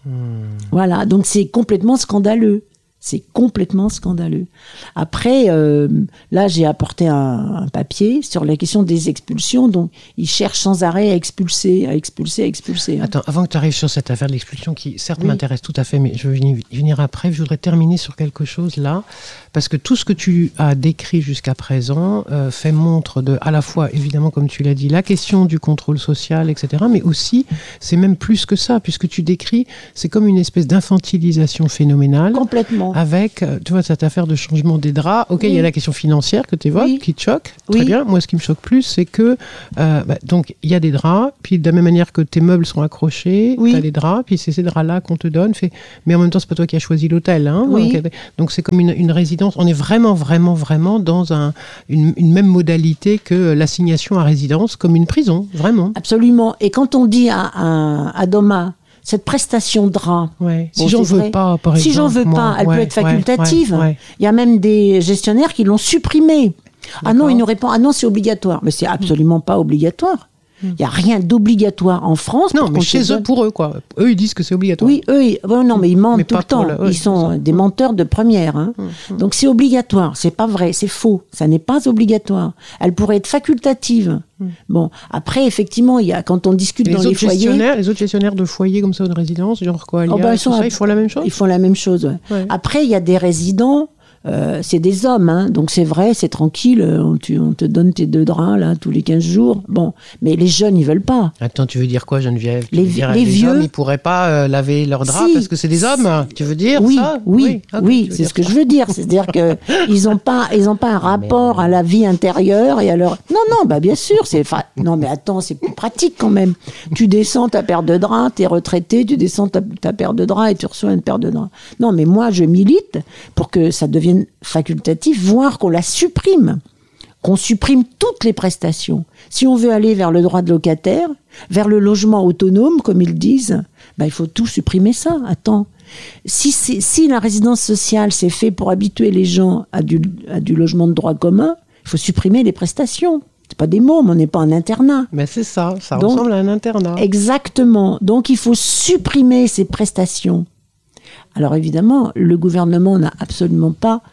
Mmh. Voilà, donc c'est complètement scandaleux. C'est complètement scandaleux. Après, euh, là, j'ai apporté un, un papier sur la question des expulsions. Donc, ils cherchent sans arrêt à expulser, à expulser, à expulser. Hein. Attends, avant que tu arrives sur cette affaire de l'expulsion, qui certes Oui. m'intéresse tout à fait, mais je vais y venir après. Je voudrais terminer sur quelque chose là, parce que tout ce que tu as décrit jusqu'à présent euh, fait montre de, à la fois, évidemment, comme tu l'as dit, la question du contrôle social, et cetera, mais aussi, c'est même plus que ça, puisque tu décris, c'est comme une espèce d'infantilisation phénoménale. Complètement. Avec, tu vois, cette affaire de changement des draps. Ok, il Oui. y a la question financière que tu évoques, Oui. qui te choque. Oui. Très bien. Moi, ce qui me choque plus, c'est que, euh, bah, donc, il y a des draps, puis de la même manière que tes meubles sont accrochés, Oui. tu as des draps, puis c'est ces draps-là qu'on te donne. Fait... Mais en même temps, c'est pas toi qui as choisi l'hôtel. Hein, Oui. donc, donc, c'est comme une, une résidence. On est vraiment, vraiment, vraiment dans un, une, une même modalité que l'assignation à résidence, comme une prison, vraiment. Absolument. Et quand on dit à, à, à Doma, cette prestation de drap, Ouais. Si bon, j'en c'est veux vrai. pas, par si exemple. j'en veux moi, pas, elle ouais, peut être ouais, facultative. ouais, ouais. Il y a même des gestionnaires qui l'ont supprimée. Ah non, ils nous répondent, ah non, c'est obligatoire. Mais c'est absolument pas obligatoire. Il n'y a rien d'obligatoire en France. Non, pour mais qu'on chez te eux, donne- pour eux, quoi. Eux, ils disent que c'est obligatoire. Oui, eux, ils... ouais, non, mais ils mentent Mais tout pas le temps. pour le- oui, Ils c'est sont ça. des menteurs de première. Hein. Mmh, mmh. Donc c'est obligatoire. C'est pas vrai, c'est faux. Ça n'est pas obligatoire. Elle pourrait être facultative. Mmh. Bon, après, effectivement, il y a quand on discute Et dans les les autres foyers, gestionnaires, les autres gestionnaires de foyers comme ça ou de résidence, genre quoi, Alia, Oh, bah, et ils tout sont ça, à- ils font la même chose. ils font la même chose. Ouais. Ouais. Après, il y a des résidents. Euh, c'est des hommes, hein, donc c'est vrai, c'est tranquille, euh, on, tu- on te donne tes deux draps là tous les quinze jours. Bon, mais les jeunes, ils veulent pas. Attends, tu veux dire quoi, Geneviève? Tu Les veux vi- dire, les vieux- hommes, ils pourraient pas euh, laver leurs draps Si. parce que c'est des hommes. Tu veux dire Oui, ça oui, ok, oui, tu veux c'est dire ce que ça. je veux dire. C'est-à-dire que ils n'ont pas, ils ont pas un rapport à la vie intérieure et à leur. Non, non, bah bien sûr, c'est. enfin, Non, mais attends, c'est plus pratique quand même. Tu descends ta paire de draps, t'es retraité, tu descends ta, ta paire de draps et tu reçois une paire de draps. Non, mais moi, je milite pour que ça devienne facultatif, voire qu'on la supprime. Qu'on supprime toutes les prestations. Si on veut aller vers le droit de locataire, vers le logement autonome, comme ils disent, bah, il faut tout supprimer ça. Attends. Si, c'est- si la résidence sociale, c'est fait pour habituer les gens à du, à du logement de droit commun, il faut supprimer les prestations. C'est pas des mômes, on n'est pas en internat. Mais c'est ça, ça Donc, ressemble à un internat. Exactement. Donc il faut supprimer ces prestations. Alors évidemment, le gouvernement n'a absolument pas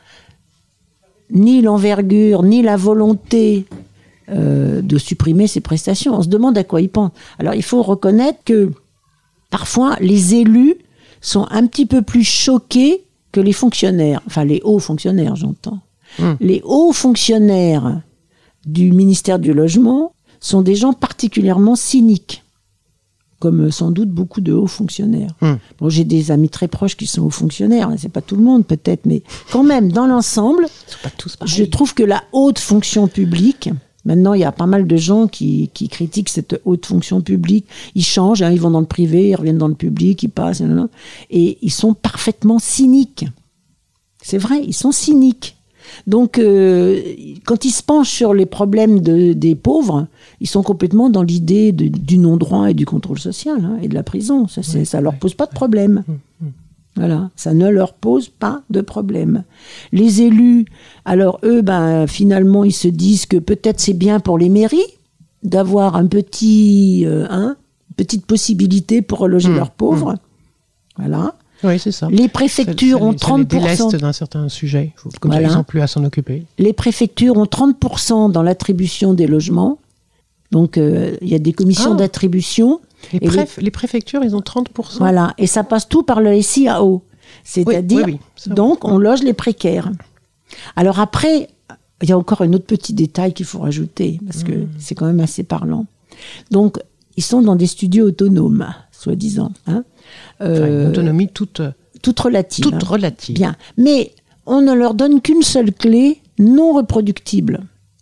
ni l'envergure, ni la volonté euh, de supprimer ces prestations. On se demande à quoi ils pensent. Alors il faut reconnaître que parfois les élus sont un petit peu plus choqués que les fonctionnaires. Enfin les hauts fonctionnaires, j'entends. Mmh. Les hauts fonctionnaires du ministère du Logement sont des gens particulièrement cyniques, comme sans doute beaucoup de hauts fonctionnaires. Hmm. Bon, j'ai des amis très proches qui sont hauts fonctionnaires, c'est pas tout le monde peut-être, mais quand même, dans l'ensemble, Ils sont pas tous je pareils. trouve que la haute fonction publique, maintenant il y a pas mal de gens qui, qui critiquent cette haute fonction publique, ils changent, hein, ils vont dans le privé, ils reviennent dans le public, ils passent, nanana, et ils sont parfaitement cyniques. C'est vrai, ils sont cyniques. Donc, euh, quand ils se penchent sur les problèmes de, des pauvres, ils sont complètement dans l'idée de- du non-droit et du contrôle social, hein, et de la prison. Ça, c'est, Ouais, ça leur ouais, pose pas de problème. Hum, hum. Voilà, ça ne leur pose pas de problème. Les élus, alors eux, ben, finalement, ils se disent que peut-être c'est bien pour les mairies d'avoir un petit, euh, hein, une petite possibilité pour reloger Hum, leurs pauvres. Voilà. Oui, c'est ça. Les préfectures Ça- ça ont les- ça trente les pour cent. déleste d'un certain sujet. Faut- Comme Voilà. ça, ils n'ont plus à s'en occuper. Les préfectures ont trente pour cent dans l'attribution des logements. Donc, euh, il y a des commissions Ah. d'attribution. Les, Et préf- les préfectures, ils ont trente pour cent. Voilà. Et ça passe tout par le S I A O. C'est-à-dire, oui, oui, ça, donc, on loge les précaires. Alors après, il y a encore un autre petit détail qu'il faut rajouter, parce que Mmh. c'est quand même assez parlant. Donc, ils sont dans des studios autonomes, soi-disant. Hein. Enfin, Euh, une autonomie toute, toute relative. toute hein. relative. Bien. Mais on ne leur donne qu'une seule clé non reproductible.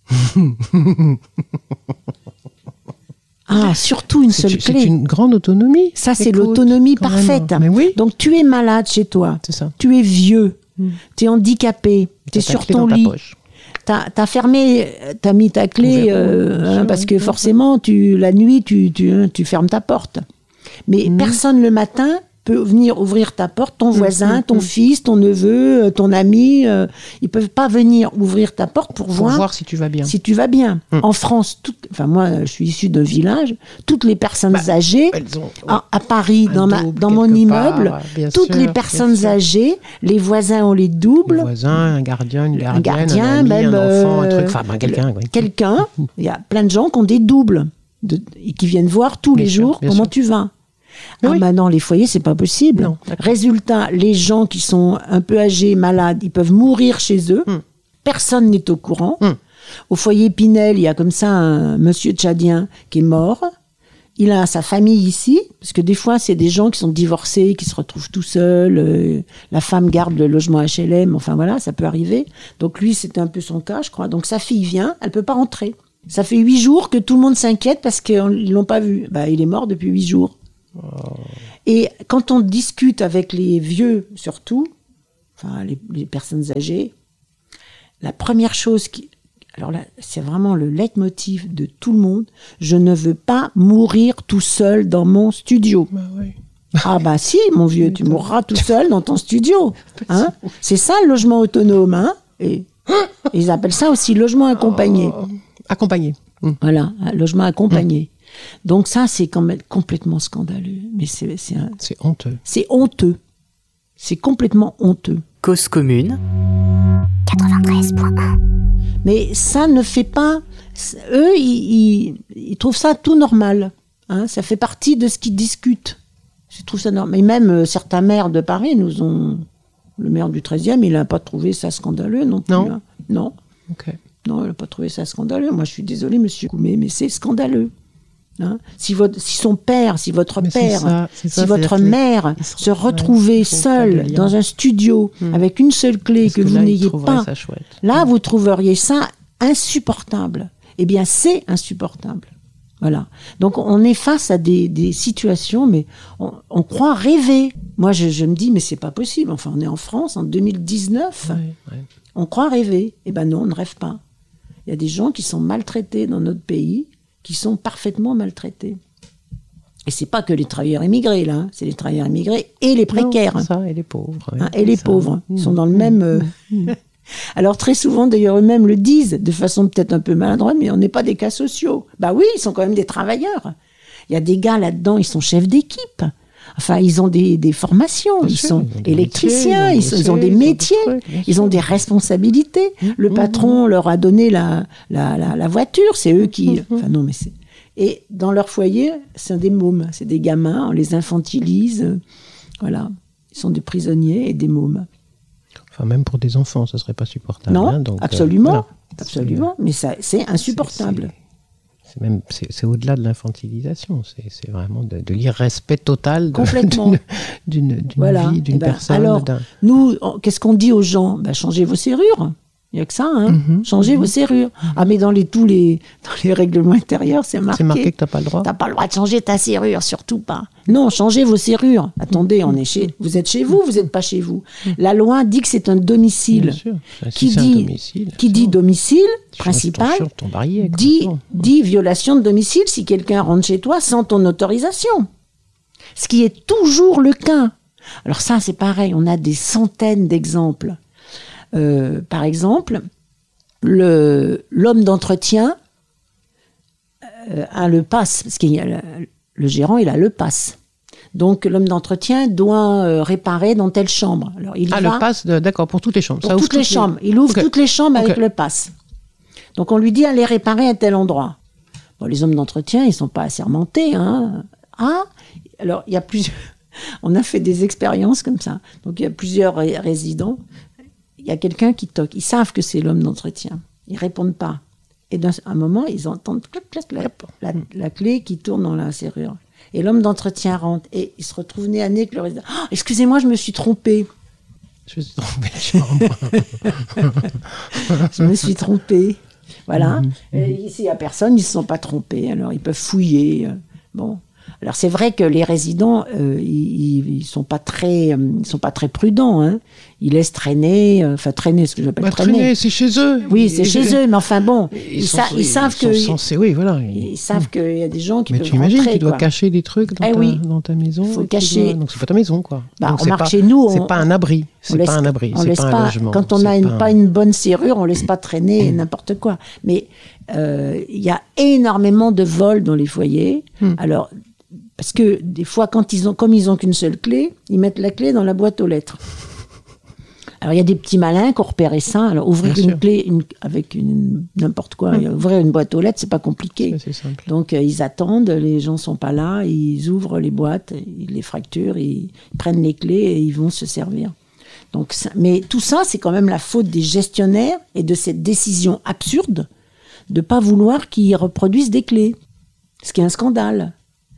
Ah, surtout une C'est seule une- c'est clé. une grande autonomie. Ça, c'est Écoute, l'autonomie quand même. parfaite. Mais oui, Donc, tu es malade chez toi. c'est ça. Tu es vieux. Mm. Tu es handicapé. Tu es T'as ta sur clé ton dans ta lit. poche. T'as as fermé, t'as mis ta clé, Au verrou, euh, bien hein, sûr, parce oui, que oui. forcément, tu, la nuit, tu, tu, hein, tu fermes ta porte. Mais Mhm. personne le matin peut venir ouvrir ta porte, ton voisin, mmh, ton mmh. fils, ton neveu, ton ami, euh, ils peuvent pas venir ouvrir ta porte pour, Pour voir, voir si tu vas bien. si tu vas bien. Mmh. En France, tout, enfin moi, je suis issue d'un village, toutes les personnes Bah, âgées, Elles ont à, à Paris, un dans, ma, double dans mon quelque immeuble, part, bien toutes sûr, les bien personnes sûr. âgées, les voisins ont les Le doubles, voisin, un gardien, une gardienne, gardien, un ami, même, un enfant, un euh, truc, enfin ben, quelqu'un. oui. quelqu'un, il y a plein de gens qui ont des doubles de, et qui viennent voir tous Bien les sûr, jours bien comment sûr. tu vas. Ah, Oui. maintenant, les foyers, c'est pas possible. Non, d'accord. Résultat, les gens qui sont un peu âgés, malades, ils peuvent mourir chez eux. Hmm. Personne n'est au courant. Hmm. Au foyer Pinel, il y a comme ça un monsieur tchadien qui est mort. Il a sa famille ici, parce que des fois, c'est des gens qui sont divorcés, qui se retrouvent tout seuls. euh, la femme garde le logement H L M. Enfin voilà, ça peut arriver. Donc lui, c'était un peu son cas, je crois. Donc sa fille vient, elle peut pas rentrer. Ça fait huit jours que tout le monde s'inquiète parce qu'ils l'ont pas vu. Bah, il est mort depuis huit jours. Et quand on discute avec les vieux, surtout, enfin les, les personnes âgées, la première chose qui, alors là, c'est vraiment le leitmotiv de tout le monde. Je ne veux pas mourir tout seul dans mon studio. Bah, oui. Ah bah si, mon vieux, tu mourras tout seul dans ton studio. Hein, c'est ça le logement autonome. Hein, et ils appellent ça aussi logement accompagné. Oh, accompagné. Hmm. Voilà, un logement accompagné. Donc ça, c'est quand même complètement scandaleux. Mais c'est, c'est, un- C'est honteux. c'est honteux. C'est complètement honteux. Cause commune, quatre-vingt-treize point un. Mais ça ne fait pas... Eux, ils, ils, ils trouvent ça tout normal. Hein, ça fait partie de ce qu'ils discutent. Je trouve ça normal. Et même euh, certains maires de Paris nous ont... Le maire du treizième, il n'a pas trouvé ça scandaleux non plus. Non. hein. Non. Ok. Non, il n'a pas trouvé ça scandaleux. Moi, je suis désolée, monsieur Koumé, mais c'est scandaleux. Hein, si, votre, si son père, si votre Mais c'est père, ça, c'est ça, si votre c'est-à-dire que mère ils se- se ouais, retrouvait ils font pas de seule lien. dans un studio Hmm. avec une seule clé Est-ce que, vous là, ils n'ayez trouveraient pas, ça chouette. là, vous trouveriez ça insupportable. Eh bien, c'est insupportable. Voilà. Donc, on est face à des, des situations, mais on, on croit rêver. Moi, je, je me dis, mais c'est pas possible. Enfin, on est en France en deux mille dix-neuf. Ouais, ouais. On croit rêver. Eh ben non, on ne rêve pas. Il y a des gens qui sont maltraités dans notre pays, qui sont parfaitement maltraités. Et c'est pas que les travailleurs immigrés, là. hein. C'est les travailleurs immigrés et les précaires. Non, hein. ça, et les pauvres. ouais, Hein, et les ça. pauvres. Ils sont Hmm. dans le même... euh, Alors très souvent, d'ailleurs, eux-mêmes le disent, de façon peut-être un peu maladroite, mais on n'est pas des cas sociaux. Bah oui, ils sont quand même des travailleurs. Il y a des gars là-dedans, ils sont chefs d'équipe. Enfin, ils ont des, des formations, Bien ils sûr, sont ils ont des électriciens, métiers, ils, sont- ils ont des ils ont des métiers, trucs, bien ils sûr. ont des responsabilités. Le Mmh, patron leur a donné la, la, la, la voiture, c'est eux qui... Mmh. Enfin non, mais c'est... Et dans leur foyer, c'est des mômes, c'est des gamins, on les infantilise. euh, Voilà, ils sont des prisonniers et des mômes. Enfin, même pour des enfants, ce serait pas supportable. Non, hein, donc, euh, absolument, voilà. absolument, mais ça, c'est insupportable. C'est, c'est même, c'est, c'est au-delà de l'infantilisation. C'est, c'est vraiment de, de l'irrespect total de- Complètement. d'une, d'une, d'une Voilà. vie, d'une Eh ben, personne. alors, d'un... Nous, on- qu'est-ce qu'on dit aux gens? Ben, changez vos serrures. Il n'y a que ça, hein. Mhm, Changez mhm. vos serrures. Ah, mais dans les, tous les, dans les règlements intérieurs, c'est marqué. C'est marqué que t'as pas le droit. T'as pas le droit de changer ta serrure, surtout pas. Non, changez vos serrures. Attendez, on est chez, vous êtes chez vous, vous n'êtes pas chez vous. La loi dit que c'est un domicile. Bien sûr. Si Qui c'est un dit, domicile, qui dit c'est bon. domicile Tu changes principal, ton, ton barillet, quoi, dit, c'est bon. dit violation de domicile si quelqu'un rentre chez toi sans ton autorisation. Ce qui est toujours le cas. Alors ça, c'est pareil, on a des centaines d'exemples. Euh, par exemple, le, l'homme d'entretien euh, a le pass, parce qu'il y a le, le gérant, il a le pass. Donc l'homme d'entretien doit euh, réparer dans telle chambre. Alors, il y Ah, va le pass, de- d'accord, pour toutes les chambres. pour Ça ouvre toutes les chambres. Il ouvre Ok. toutes les chambres avec Ok. le pass. Donc on lui dit allez réparer à tel endroit. Bon, les hommes d'entretien, ils sont pas assermentés. Hein. Ah, alors il y a plusieurs. On a fait des expériences comme ça. Donc il y a plusieurs ré- résidents. Il y a quelqu'un qui toque. Ils savent que c'est l'homme d'entretien. Ils répondent pas. Et d'un un moment, ils entendent clac, clac, clac, la, la clé qui tourne dans la serrure. Et l'homme d'entretien rentre et il se retrouve nez à nez avec le résident. Oh, excusez-moi, je me suis trompé. Je suis trompé de chambre. Je me suis trompé. Voilà. Mhm. Et ici, il n'y a personne, ils ne se sont pas trompés. Alors, ils peuvent fouiller. euh, Bon. Alors, c'est vrai que les résidents, euh, ils ne sont, pas très, euh, ils sont pas très prudents. Hein. ils laissent traîner, euh, enfin traîner, ce que j'appelle bah, traîner. traîner. C'est chez eux. Oui, c'est ils, chez eux, mais enfin bon, ils, ils, sont, sa- ils ils savent sont que censés, oui, voilà. ils, ils savent qu'il y a des gens qui mais peuvent tu imagines, rentrer, tu dois quoi. cacher des trucs dans, Eh ta, oui. dans ta maison. Faut et tu cacher. dois- Donc c'est pas ta maison, quoi. Bah, Donc, c'est remarque, pas, chez nous, c'est on- pas un abri. On C'est laisse- pas un abri. on C'est laisse pas pas, un logement. quand on c'est n'a une, un- pas une bonne serrure, on laisse pas traîner n'importe quoi. Mais euh, il y a énormément de vols dans les foyers. Hmm. Alors, parce que des fois, quand ils ont, comme ils ont qu'une seule clé, ils mettent la clé dans la boîte aux lettres. Alors, il y a des petits malins qui ont repéré ça. Alors, ouvrir Bien une sûr. clé une, avec une, n'importe quoi, Hmm. ouvrir une boîte aux lettres, c'est pas compliqué. C'est simple. Donc, euh, ils attendent, les gens sont pas là, ils ouvrent les boîtes, ils les fracturent, ils prennent les clés et ils vont se servir. Donc, ça- mais tout ça, c'est quand même la faute des gestionnaires et de cette décision absurde de pas vouloir qu'ils reproduisent des clés, ce qui est un scandale.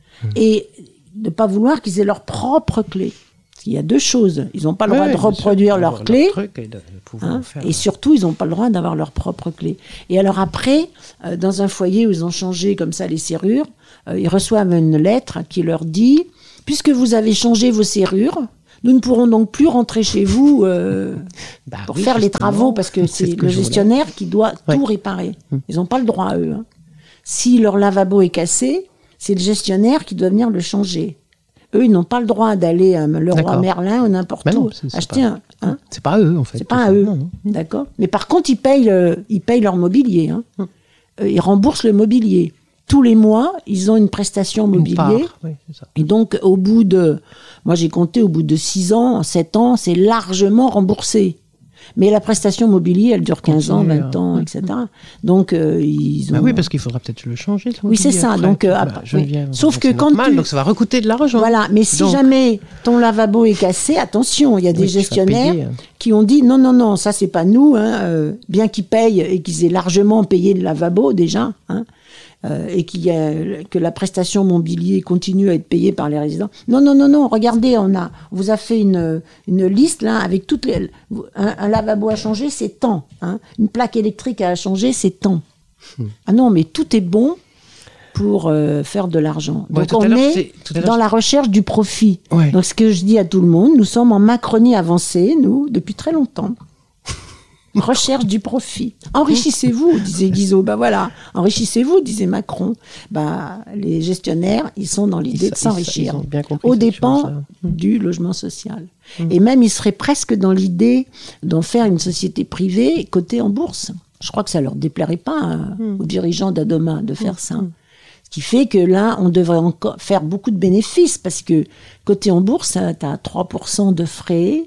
Et de pas vouloir qu'ils aient leurs propres clés. Il y a deux choses. Ils n'ont pas le droit Ouais, de bien sûr, reproduire avoir leurs clés. leur truc et de pouvoir Hein, faire. et surtout, ils n'ont pas le droit d'avoir leurs propres clés. Et alors après, euh, dans un foyer où ils ont changé comme ça les serrures, euh, ils reçoivent une lettre qui leur dit « Puisque vous avez changé vos serrures, nous ne pourrons donc plus rentrer chez vous euh, Bah pour oui, faire les justement, travaux, parce que c'est c'est ce que le je voulais. gestionnaire qui doit Ouais. tout réparer. Hum. Ils n'ont pas le droit, eux. Hein. Si leur lavabo est cassé, c'est le gestionnaire qui doit venir le changer. Eux, ils n'ont pas le droit d'aller à Leroy D'accord. Merlin ou n'importe Bah non, où c'est- c'est acheter pas- un... hein. C'est pas à eux, en fait. C'est pas à eux, Non, non. d'accord. Mais par contre, ils payent, euh, ils payent leur mobilier. Hein. Hum. Euh, ils remboursent le mobilier. Tous les mois, ils ont une prestation Une mobilier. part, oui, c'est ça. Et donc, au bout de, moi j'ai compté, au bout de six ans, sept ans, c'est largement remboursé. Mais la prestation mobilier, elle dure quinze ans, Continue, vingt hein. ans, et cetera. Donc, euh, ils ont... Bah oui, parce qu'il faudra peut-être le changer. Oui, c'est ça. Donc, euh, bah, après, Geneviève, oui. Sauf c'est que notre quand mal, tu- donc ça va recoûter de l'argent. Voilà, mais si Donc- jamais ton lavabo est cassé, attention, il y a des Oui, tu vas gestionnaires payer, hein. qui ont dit non, non, non, ça c'est pas nous, hein, euh, bien qu'ils payent et qu'ils aient largement payé le lavabo déjà, hein, euh, et qu'il y a, que la prestation mobilier continue à être payée par les résidents. Non, non, non, non, regardez, on, a, on vous a fait une, une liste là avec toutes les. Un, un lavabo à changer, c'est tant. Hein, une plaque électrique à changer, c'est tant. Hmm. Ah non, mais tout est bon pour euh, faire de l'argent. Ouais, Donc tout à on l'heure, est c'est- tout à l'heure, dans c'est- la recherche du profit. Ouais. Donc ce que je dis à tout le monde, nous sommes en Macronie avancée, nous, depuis très longtemps. Recherche du profit. Enrichissez-vous, disait Guizot. Ben voilà, enrichissez-vous, disait Macron. Ben, les gestionnaires, ils sont dans l'idée Ils- de ils- s'enrichir, ils ont bien compris aux cette dépens chose-là. du logement social. Et même, ils seraient presque dans l'idée d'en faire une société privée cotée en bourse. Je crois que ça leur déplairait pas hein, aux dirigeants d'Adoma de faire ça. Ce qui fait que là, on devrait encore faire beaucoup de bénéfices parce que côté en bourse, tu as trois pour cent de frais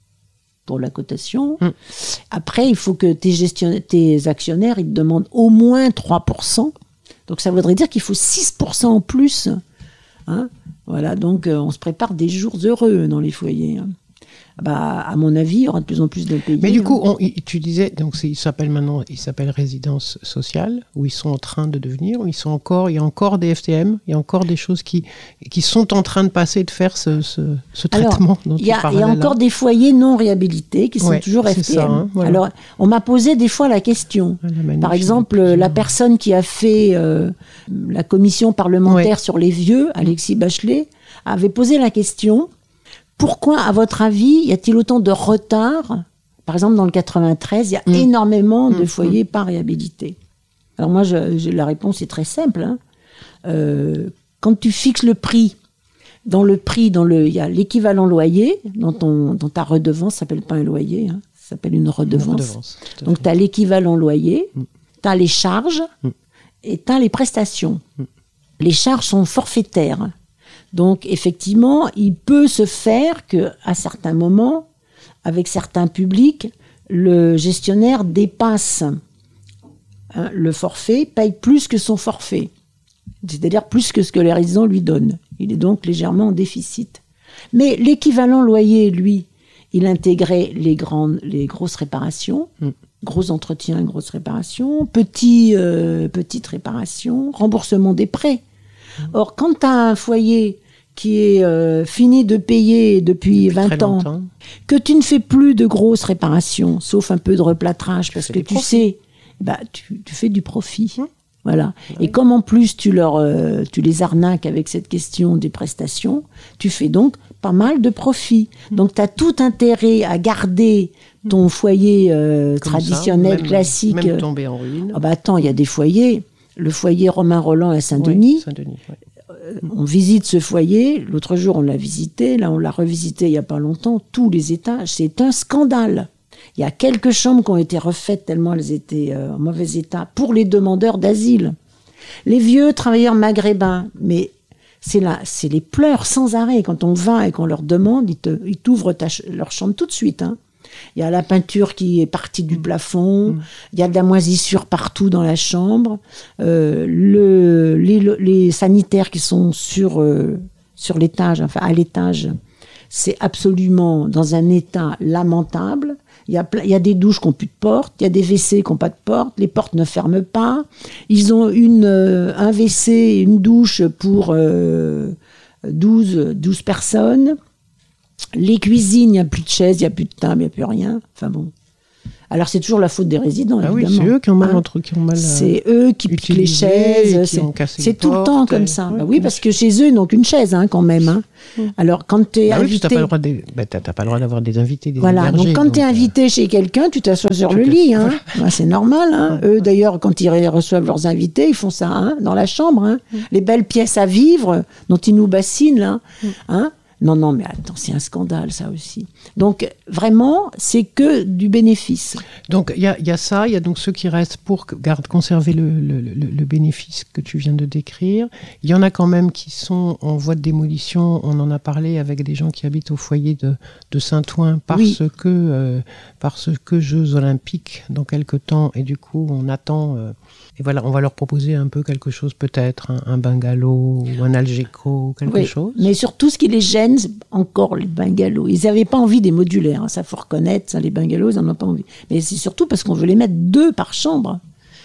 pour la cotation. Mm. Après, il faut que tes, gestionnaires, tes actionnaires, ils te demandent au moins trois pour cent. Donc ça voudrait dire qu'il faut six pour cent en plus. Hein, voilà, donc euh, on se prépare des jours heureux dans les foyers. Hein. Bah, à mon avis, il y aura de plus en plus de pays. Mais du hein. coup, on- il- tu disais, donc c'est- il s'appelle maintenant, il s'appelle résidence sociale, où ils sont en train de devenir, où ils sont encore, il y a encore des F T M, il y a encore des choses qui, qui sont en train de passer, de faire ce, ce, ce Alors, traitement dont Il tu y, a- parlais il y a là. encore des foyers non réhabilités qui sont Ouais, toujours c'est F T M. ça, hein, voilà. Alors, on m'a posé des fois la question. Ah, la manif, Par il y en a exemple, plusieurs. la personne qui a fait euh, la commission parlementaire Ouais. sur les vieux, Alexis Bachelet, avait posé la question pourquoi, à votre avis, y a-t-il autant de retard? Par exemple, dans le quatre-vingt-treize, il y a Mm. énormément de Mm, foyers pas réhabilités. Alors moi, je, je- la réponse est très simple. Hein. Euh, quand tu fixes le prix, dans le prix, dans le, il y a l'équivalent loyer, dans, ton, dans ta redevance, ça s'appelle pas un loyer, hein, ça s'appelle une Une redevance. redevance, tout à Donc fait. tu as l'équivalent loyer, Mm. tu as les charges Mm. et tu as les prestations. Mm. Les charges sont forfaitaires. Donc effectivement, il peut se faire que à certains moments, avec certains publics, le gestionnaire dépasse hein, le forfait, paye plus que son forfait. C'est-à-dire plus que ce que les résidents lui donnent. Il est donc légèrement en déficit. Mais l'équivalent loyer, lui, il intégrait les grandes, les grosses réparations, Mm. gros entretiens, grosses réparations, petits, euh, petites réparations, remboursement des prêts. Or, quand tu as un foyer qui est euh, fini de payer depuis Très vingt ans, longtemps. que tu ne fais plus de grosses réparations, sauf un peu de replâtrage, parce fais que des tu profits. sais, bah, tu, tu fais du profit. Voilà. Ouais. Et comme en plus tu leur, euh, tu les arnaques avec cette question des prestations, tu fais donc pas mal de profit. Donc tu as tout intérêt à garder ton foyer euh, Comme traditionnel, ça, même, classique. Même tombé en ruine. Ah bah attends, il y a des foyers. Le foyer Romain Roland à Saint-Denis. Oui, Saint-Denis, ouais. euh, on visite ce foyer. L'autre jour, on l'a visité. Là, on l'a revisité il n'y a pas longtemps. Tous les étages, c'est un scandale. Il y a quelques chambres qui ont été refaites tellement elles étaient euh, en mauvais état pour les demandeurs d'asile. Les vieux travailleurs maghrébins, mais c'est là, c'est les pleurs sans arrêt. Quand on va et qu'on leur demande, ils, te, ils t'ouvrent ta, leur chambre tout de suite. Hein. Il y a la peinture qui est partie du plafond, mmh. il y a de la moisissure partout dans la chambre, euh, le, les, les sanitaires qui sont sur, euh, sur l'étage, enfin à l'étage, c'est absolument dans un état lamentable. Il y a, il y a des douches qui n'ont plus de porte, il y a des W C qui n'ont pas de porte, les portes ne ferment pas. Ils ont une, euh, un W C et une douche pour euh, douze, douze personnes. Les cuisines, il n'y a plus de chaises, il n'y a plus de table, il n'y a plus rien. Enfin bon. Alors c'est toujours la faute des résidents, ah évidemment. Oui, c'est eux qui ont mal, hein entre, qui ont mal c'est eux qui piquent les chaises. C'est, c'est tout le temps comme ça. Ouais, bah oui, parce que chez eux, ils n'ont qu'une chaise hein, quand même. Hein. Mmh. Alors quand tu es bah invité... Oui, tu n'as pas le droit de... bah, t'as, t'as pas le droit d'avoir des invités, des voilà, hébergés, donc quand tu es invité euh... chez quelqu'un, tu t'assois sur le lit. Hein. Bah, c'est normal. Hein. Eux, d'ailleurs, quand ils reçoivent leurs invités, ils font ça hein, dans la chambre. Hein. Mmh. Les belles pièces à vivre dont ils nous bassinent, là. Mmh. Hein. Non, non, mais attends, c'est un scandale, ça aussi. Donc, vraiment, c'est que du bénéfice. Donc, il y a, y a ça, il y a donc ceux qui restent pour garde, conserver le, le, le, le bénéfice que tu viens de décrire. Il y en a quand même qui sont en voie de démolition. On en a parlé avec des gens qui habitent au foyer de, de Saint-Ouen parce, oui. que, euh, parce que Jeux Olympiques dans quelques temps. Et du coup, on attend... Euh, Et voilà, on va leur proposer un peu quelque chose, peut-être, un, un bungalow ou un algeco, quelque oui, chose. Mais surtout, ce qui les gêne, c'est encore les bungalows. Ils n'avaient pas envie des modulaires, hein, ça faut reconnaître, ça, les bungalows, ils n'en ont pas envie. Mais c'est surtout parce qu'on veut les mettre deux par chambre.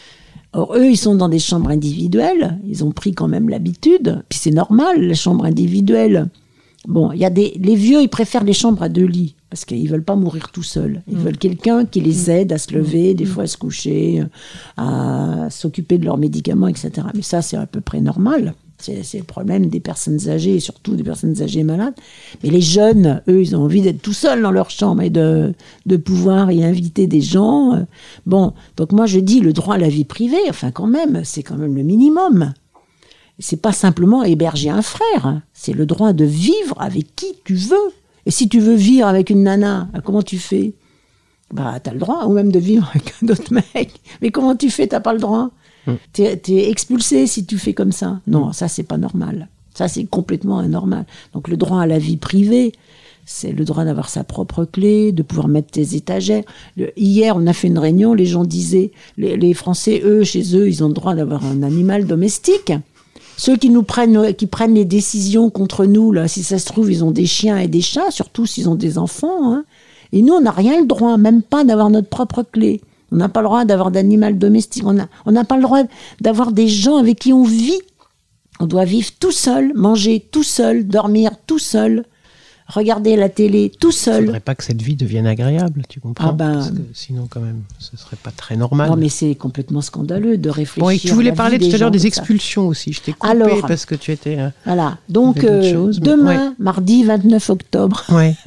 Or, eux, ils sont dans des chambres individuelles, ils ont pris quand même l'habitude, puis c'est normal, les chambres individuelles. Bon, il y a des, les vieux, ils préfèrent les chambres à deux lits, parce qu'ils ne veulent pas mourir tout seuls. Ils mmh. veulent quelqu'un qui les aide à se lever, mmh. des fois à se coucher, à s'occuper de leurs médicaments, et cetera. Mais ça, c'est à peu près normal. C'est, c'est le problème des personnes âgées, et surtout des personnes âgées malades. Mais les jeunes, eux, ils ont envie d'être tout seuls dans leur chambre et de, de pouvoir y inviter des gens. Bon, donc moi, je dis le droit à la vie privée, enfin quand même, c'est quand même le minimum. C'est pas simplement héberger un frère, c'est le droit de vivre avec qui tu veux. Et si tu veux vivre avec une nana, comment tu fais ? Bah, t'as le droit, ou même de vivre avec un autre mec. Mais comment tu fais ? T'as pas le droit. Mmh. T'es, t'es expulsé si tu fais comme ça. Non, ça, c'est pas normal. Ça, c'est complètement anormal. Donc, le droit à la vie privée, c'est le droit d'avoir sa propre clé, de pouvoir mettre tes étagères. Le, hier, on a fait une réunion, les gens disaient, les, les Français, eux, chez eux, ils ont le droit d'avoir un animal domestique. Ceux qui nous prennent, qui prennent les décisions contre nous, là, si ça se trouve, ils ont des chiens et des chats, surtout s'ils ont des enfants. Hein. Et nous, on n'a rien le droit, même pas d'avoir notre propre clé. On n'a pas le droit d'avoir d'animal domestique. On n'a on n'a pas le droit d'avoir des gens avec qui on vit. On doit vivre tout seul, manger tout seul, dormir tout seul, regarder la télé tout seul. Il ne faudrait pas que cette vie devienne agréable, tu comprends ? Ah ben, Parce que sinon, quand même, ce ne serait pas très normal. Non, mais c'est complètement scandaleux de réfléchir. Bon, et tu voulais parler tout à l'heure des expulsions ça. aussi. Je t'ai coupé Alors, parce que tu étais... Euh, voilà. Donc, euh, chose, demain, ouais. mardi vingt-neuf octobre, ouais.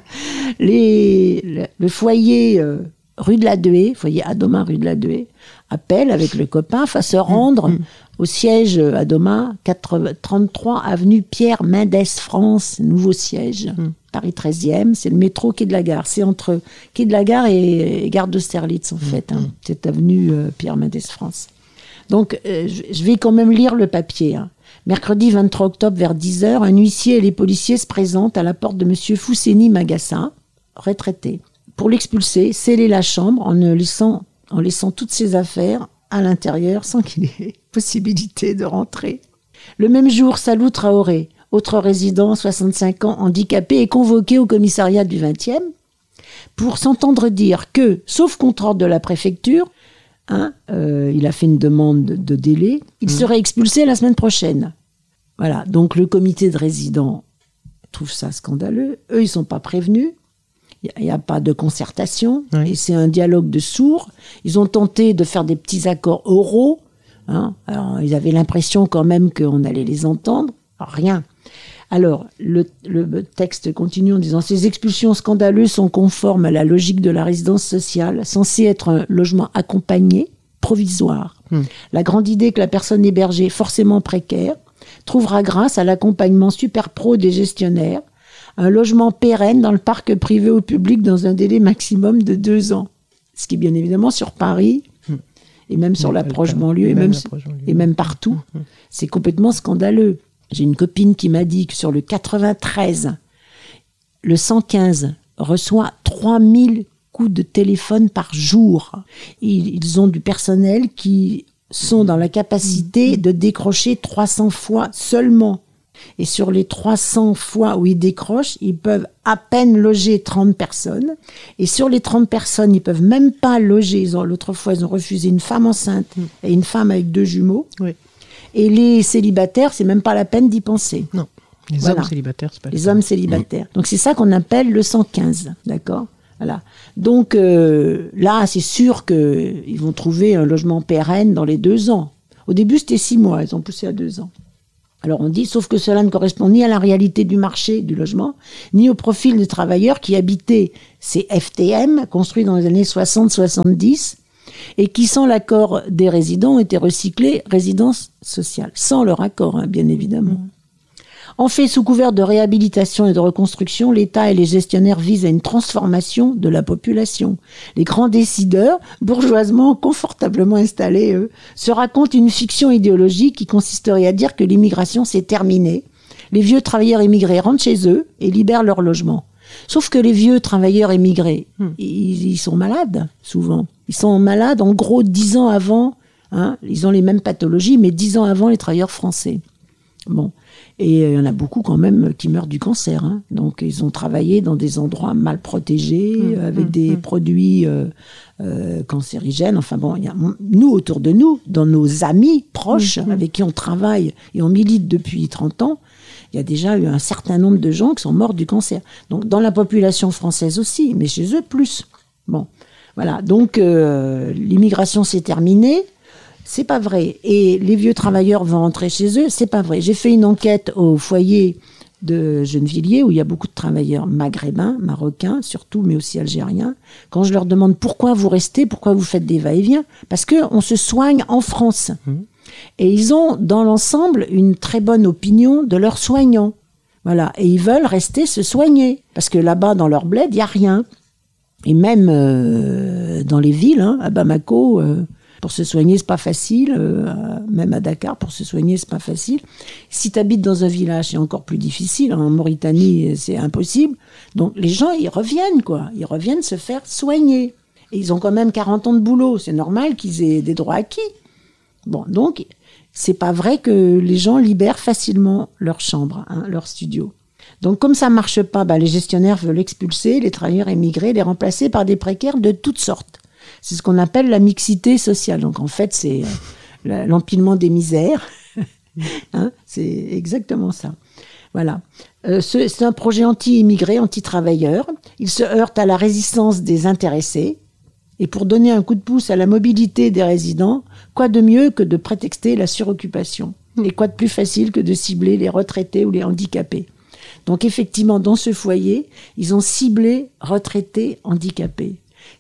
les, le, le foyer euh, rue de la Dehée, foyer Adoma rue de la Dehée, appelle avec le copain à se rendre mmh. au siège Adoma, trente-trois avenue Pierre Mendès France, nouveau siège, mmh. Paris treizième, c'est le métro Quai de la Gare. C'est entre Quai de la Gare et, et Gare d'Austerlitz, en mmh. fait, hein, cette avenue euh, Pierre Mendès France. Donc, euh, je vais quand même lire le papier. Hein. Mercredi vingt-trois octobre, vers dix heures, un huissier et les policiers se présentent à la porte de M. Fousseni Magassa, retraité, pour l'expulser, sceller la chambre en ne laissant, en laissant toutes ses affaires à l'intérieur sans qu'il ait possibilité de rentrer. Le même jour, Salou Traoré, autre résident, soixante-cinq ans, handicapé, est convoqué au commissariat du vingtième pour s'entendre dire que, sauf contre ordre de la préfecture, hein, euh, il a fait une demande de, de délai, il mmh. serait expulsé la semaine prochaine. Voilà, donc le comité de résidents trouve ça scandaleux. Eux, ils ne sont pas prévenus. Il n'y a pas de concertation, oui. et c'est un dialogue de sourds. Ils ont tenté de faire des petits accords oraux, Hein. Alors, ils avaient l'impression quand même qu'on allait les entendre. Rien. Alors, le, le texte continue en disant « Ces expulsions scandaleuses sont conformes à la logique de la résidence sociale, censée être un logement accompagné, provisoire. Mmh. La grande idée que la personne hébergée, forcément précaire, trouvera grâce à l'accompagnement super pro des gestionnaires, un logement pérenne dans le parc privé ou public dans un délai maximum de deux ans. » Ce qui est bien évidemment sur Paris, mmh. et même sur l'approche banlieue, et même, et même partout, mmh. c'est complètement scandaleux. J'ai une copine qui m'a dit que sur le quatre-vingt-treize, le cent quinze reçoit trois mille coups de téléphone par jour. Ils ont du personnel qui sont dans la capacité de décrocher trois cents fois seulement. Et sur les trois cents fois où ils décrochent, ils peuvent à peine loger trente personnes. Et sur les trente personnes, ils peuvent même pas loger. Ils ont, l'autre fois, ils ont refusé une femme enceinte et une femme avec deux jumeaux. Oui. Et les célibataires, c'est même pas la peine d'y penser. Non, les voilà. hommes célibataires, c'est pas les hommes célibataires. Donc c'est ça qu'on appelle le cent quinze, d'accord ? Voilà. Donc euh, là, c'est sûr qu'ils vont trouver un logement pérenne dans les deux ans. Au début, c'était six mois, ils ont poussé à deux ans. Alors on dit, sauf que cela ne correspond ni à la réalité du marché du logement, ni au profil des travailleurs qui habitaient ces F T M, construits dans les années soixante soixante-dix, et qui, sans l'accord des résidents, ont été recyclés résidence sociale. Sans leur accord, hein, bien évidemment. Mmh. En fait, sous couvert de réhabilitation et de reconstruction, l'État et les gestionnaires visent à une transformation de la population. Les grands décideurs, bourgeoisement, confortablement installés, eux, se racontent une fiction idéologique qui consisterait à dire que l'immigration, c'est terminé. Les vieux travailleurs immigrés rentrent chez eux et libèrent leur logement. Sauf que les vieux travailleurs émigrés, hmm. ils, ils sont malades, souvent. Ils sont malades, en gros, dix ans avant, hein, ils ont les mêmes pathologies, mais dix ans avant les travailleurs français. Bon. Et il y en a beaucoup quand même qui meurent du cancer. Hein. Donc ils ont travaillé dans des endroits mal protégés, mmh, avec mmh, des mmh. produits euh, euh, cancérigènes. Enfin bon, y a, nous, autour de nous, dans nos amis proches, mmh, avec qui on travaille et on milite depuis trente ans, il y a déjà eu un certain nombre de gens qui sont morts du cancer. Donc dans la population française aussi, mais chez eux plus. Bon, voilà. Donc euh, l'immigration s'est terminée. C'est pas vrai. Et les vieux travailleurs vont rentrer chez eux, c'est pas vrai. J'ai fait une enquête au foyer de Gennevilliers, où il y a beaucoup de travailleurs maghrébins, marocains surtout, mais aussi algériens. Quand je leur demande pourquoi vous restez, pourquoi vous faites des va-et-vient, parce qu'on se soigne en France. Mmh. Et ils ont, dans l'ensemble, une très bonne opinion de leurs soignants. Voilà. Et ils veulent rester se soigner. Parce que là-bas, dans leur bled, il n'y a rien. Et même euh, dans les villes, hein, à Bamako... Euh, Pour se soigner, c'est pas facile. Euh, même à Dakar, pour se soigner, c'est pas facile. Si tu habites dans un village, c'est encore plus difficile. En Mauritanie, c'est impossible. Donc, les gens, ils reviennent, quoi. Ils reviennent se faire soigner. Et ils ont quand même quarante ans de boulot. C'est normal qu'ils aient des droits acquis. Bon, donc, c'est pas vrai que les gens libèrent facilement leur chambre, hein, leur studio. Donc, comme ça marche pas, bah, les gestionnaires veulent expulser les travailleurs émigrés, les remplacer par des précaires de toutes sortes. C'est ce qu'on appelle la mixité sociale. Donc, en fait, c'est euh, l'empilement des misères. hein, c'est exactement ça. Voilà. Euh, ce, c'est un projet anti-immigré, anti-travailleur. Il se heurte à la résistance des intéressés. Et pour donner un coup de pouce à la mobilité des résidents, quoi de mieux que de prétexter la suroccupation ? Et quoi de plus facile que de cibler les retraités ou les handicapés ? Donc, effectivement, dans ce foyer, ils ont ciblé retraités handicapés.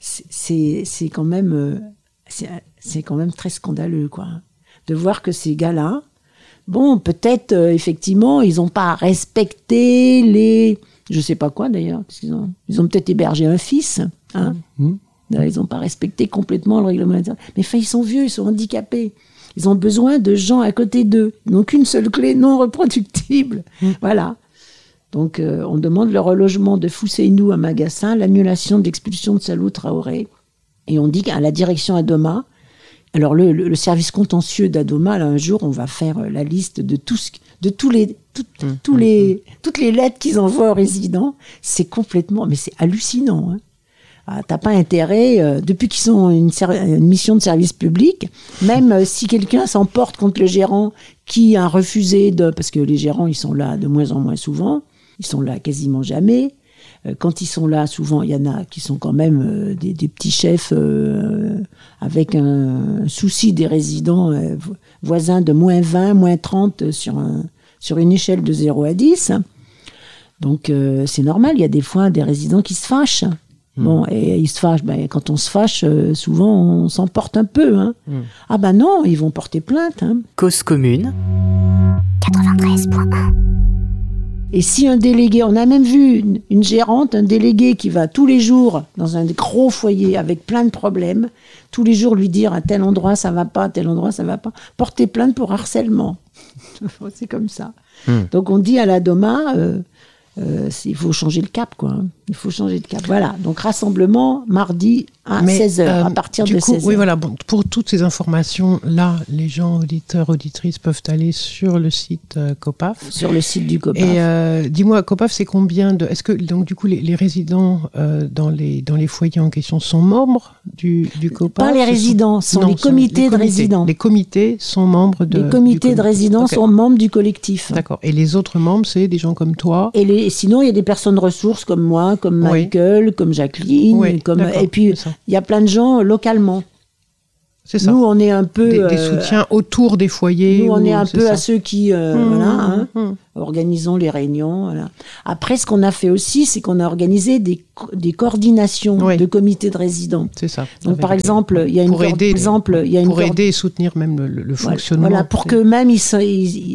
C'est, c'est, quand même, c'est, c'est quand même très scandaleux, quoi, de voir que ces gars-là, bon, peut-être, euh, effectivement, ils n'ont pas respecté les... Je ne sais pas quoi, d'ailleurs, parce qu'ils ont, ils ont peut-être hébergé un fils, hein. Mmh. Ils n'ont pas respecté complètement le règlement intérieur. Mais enfin, ils sont vieux, ils sont handicapés. Ils ont besoin de gens à côté d'eux. Ils n'ont qu'une seule clé non reproductible. Mmh. Voilà. Donc, euh, on demande le relogement de Fousseynou à Magassin, l'annulation de l'expulsion de Salou Traoré. Et on dit qu'à la direction Adoma, alors le, le, le service contentieux d'Adoma, là, un jour, on va faire la liste de, tout ce, de tous les, tout, mmh, tous les, mmh. toutes les lettres qu'ils envoient aux résidents. C'est complètement, mais c'est hallucinant. Hein. Ah, t'as pas intérêt, euh, depuis qu'ils ont une, une mission de service public, même euh, si quelqu'un s'emporte contre le gérant qui a refusé de... Parce que les gérants, ils sont là de moins en moins souvent. Ils sont là quasiment jamais. euh, quand ils sont là, souvent, il y en a qui sont quand même euh, des, des petits chefs euh, avec un souci des résidents euh, voisins de moins vingt, moins trente sur, un, sur une échelle de zéro à dix. Donc, euh, c'est normal, il y a des fois des résidents qui se fâchent. Mmh. Bon, et ils se fâchent. Ben, quand on se fâche, euh, souvent, on s'emporte un peu. Hein. Mmh. Ah ben non, ils vont porter plainte. Hein. Cause commune. quatre-vingt-treize point un. Et si un délégué, on a même vu une, une gérante, un délégué qui va tous les jours dans un gros foyer avec plein de problèmes, tous les jours lui dire à tel endroit ça va pas, à tel endroit ça va pas, porter plainte pour harcèlement. C'est comme ça. Mmh. Donc on dit à la DOMA, euh, euh, il faut changer le cap, quoi. Hein. Il faut changer de cap. Voilà. Donc rassemblement mardi à Mais, seize heures, euh, à partir de coup, seize heures. Oui, voilà. Bon, pour toutes ces informations-là, les gens, auditeurs, auditrices, peuvent aller sur le site euh, COPAF. Sur le site du COPAF. Et euh, dis-moi, COPAF, c'est combien de... Est-ce que, donc, du coup, les, les résidents euh, dans, les, dans les foyers en question sont membres du, du COPAF? Pas les résidents, ce sont, sont non, les comités les de comités. résidents. Les comités sont membres de... Les comités du de résidents okay. sont membres du collectif. D'accord. Et les autres membres, c'est des gens comme toi? Et les, sinon, il y a des personnes ressources comme moi, comme Michael, oui. comme Jacqueline. Oui, comme, et puis, il y a plein de gens localement. C'est ça. Nous, on est un peu... Des, euh, des soutiens autour des foyers. Nous, on ou, est un peu ça. à ceux qui... Euh, mmh, voilà, hein, mmh. organisons les réunions. Voilà. Après, ce qu'on a fait aussi, c'est qu'on a organisé des, des coordinations oui. de comités de résidents. C'est ça. Donc, par exemple, il y a une... Pour aider, exemple, il y a une pour aider et soutenir même le, le fonctionnement. Voilà, pour que même ils, ils,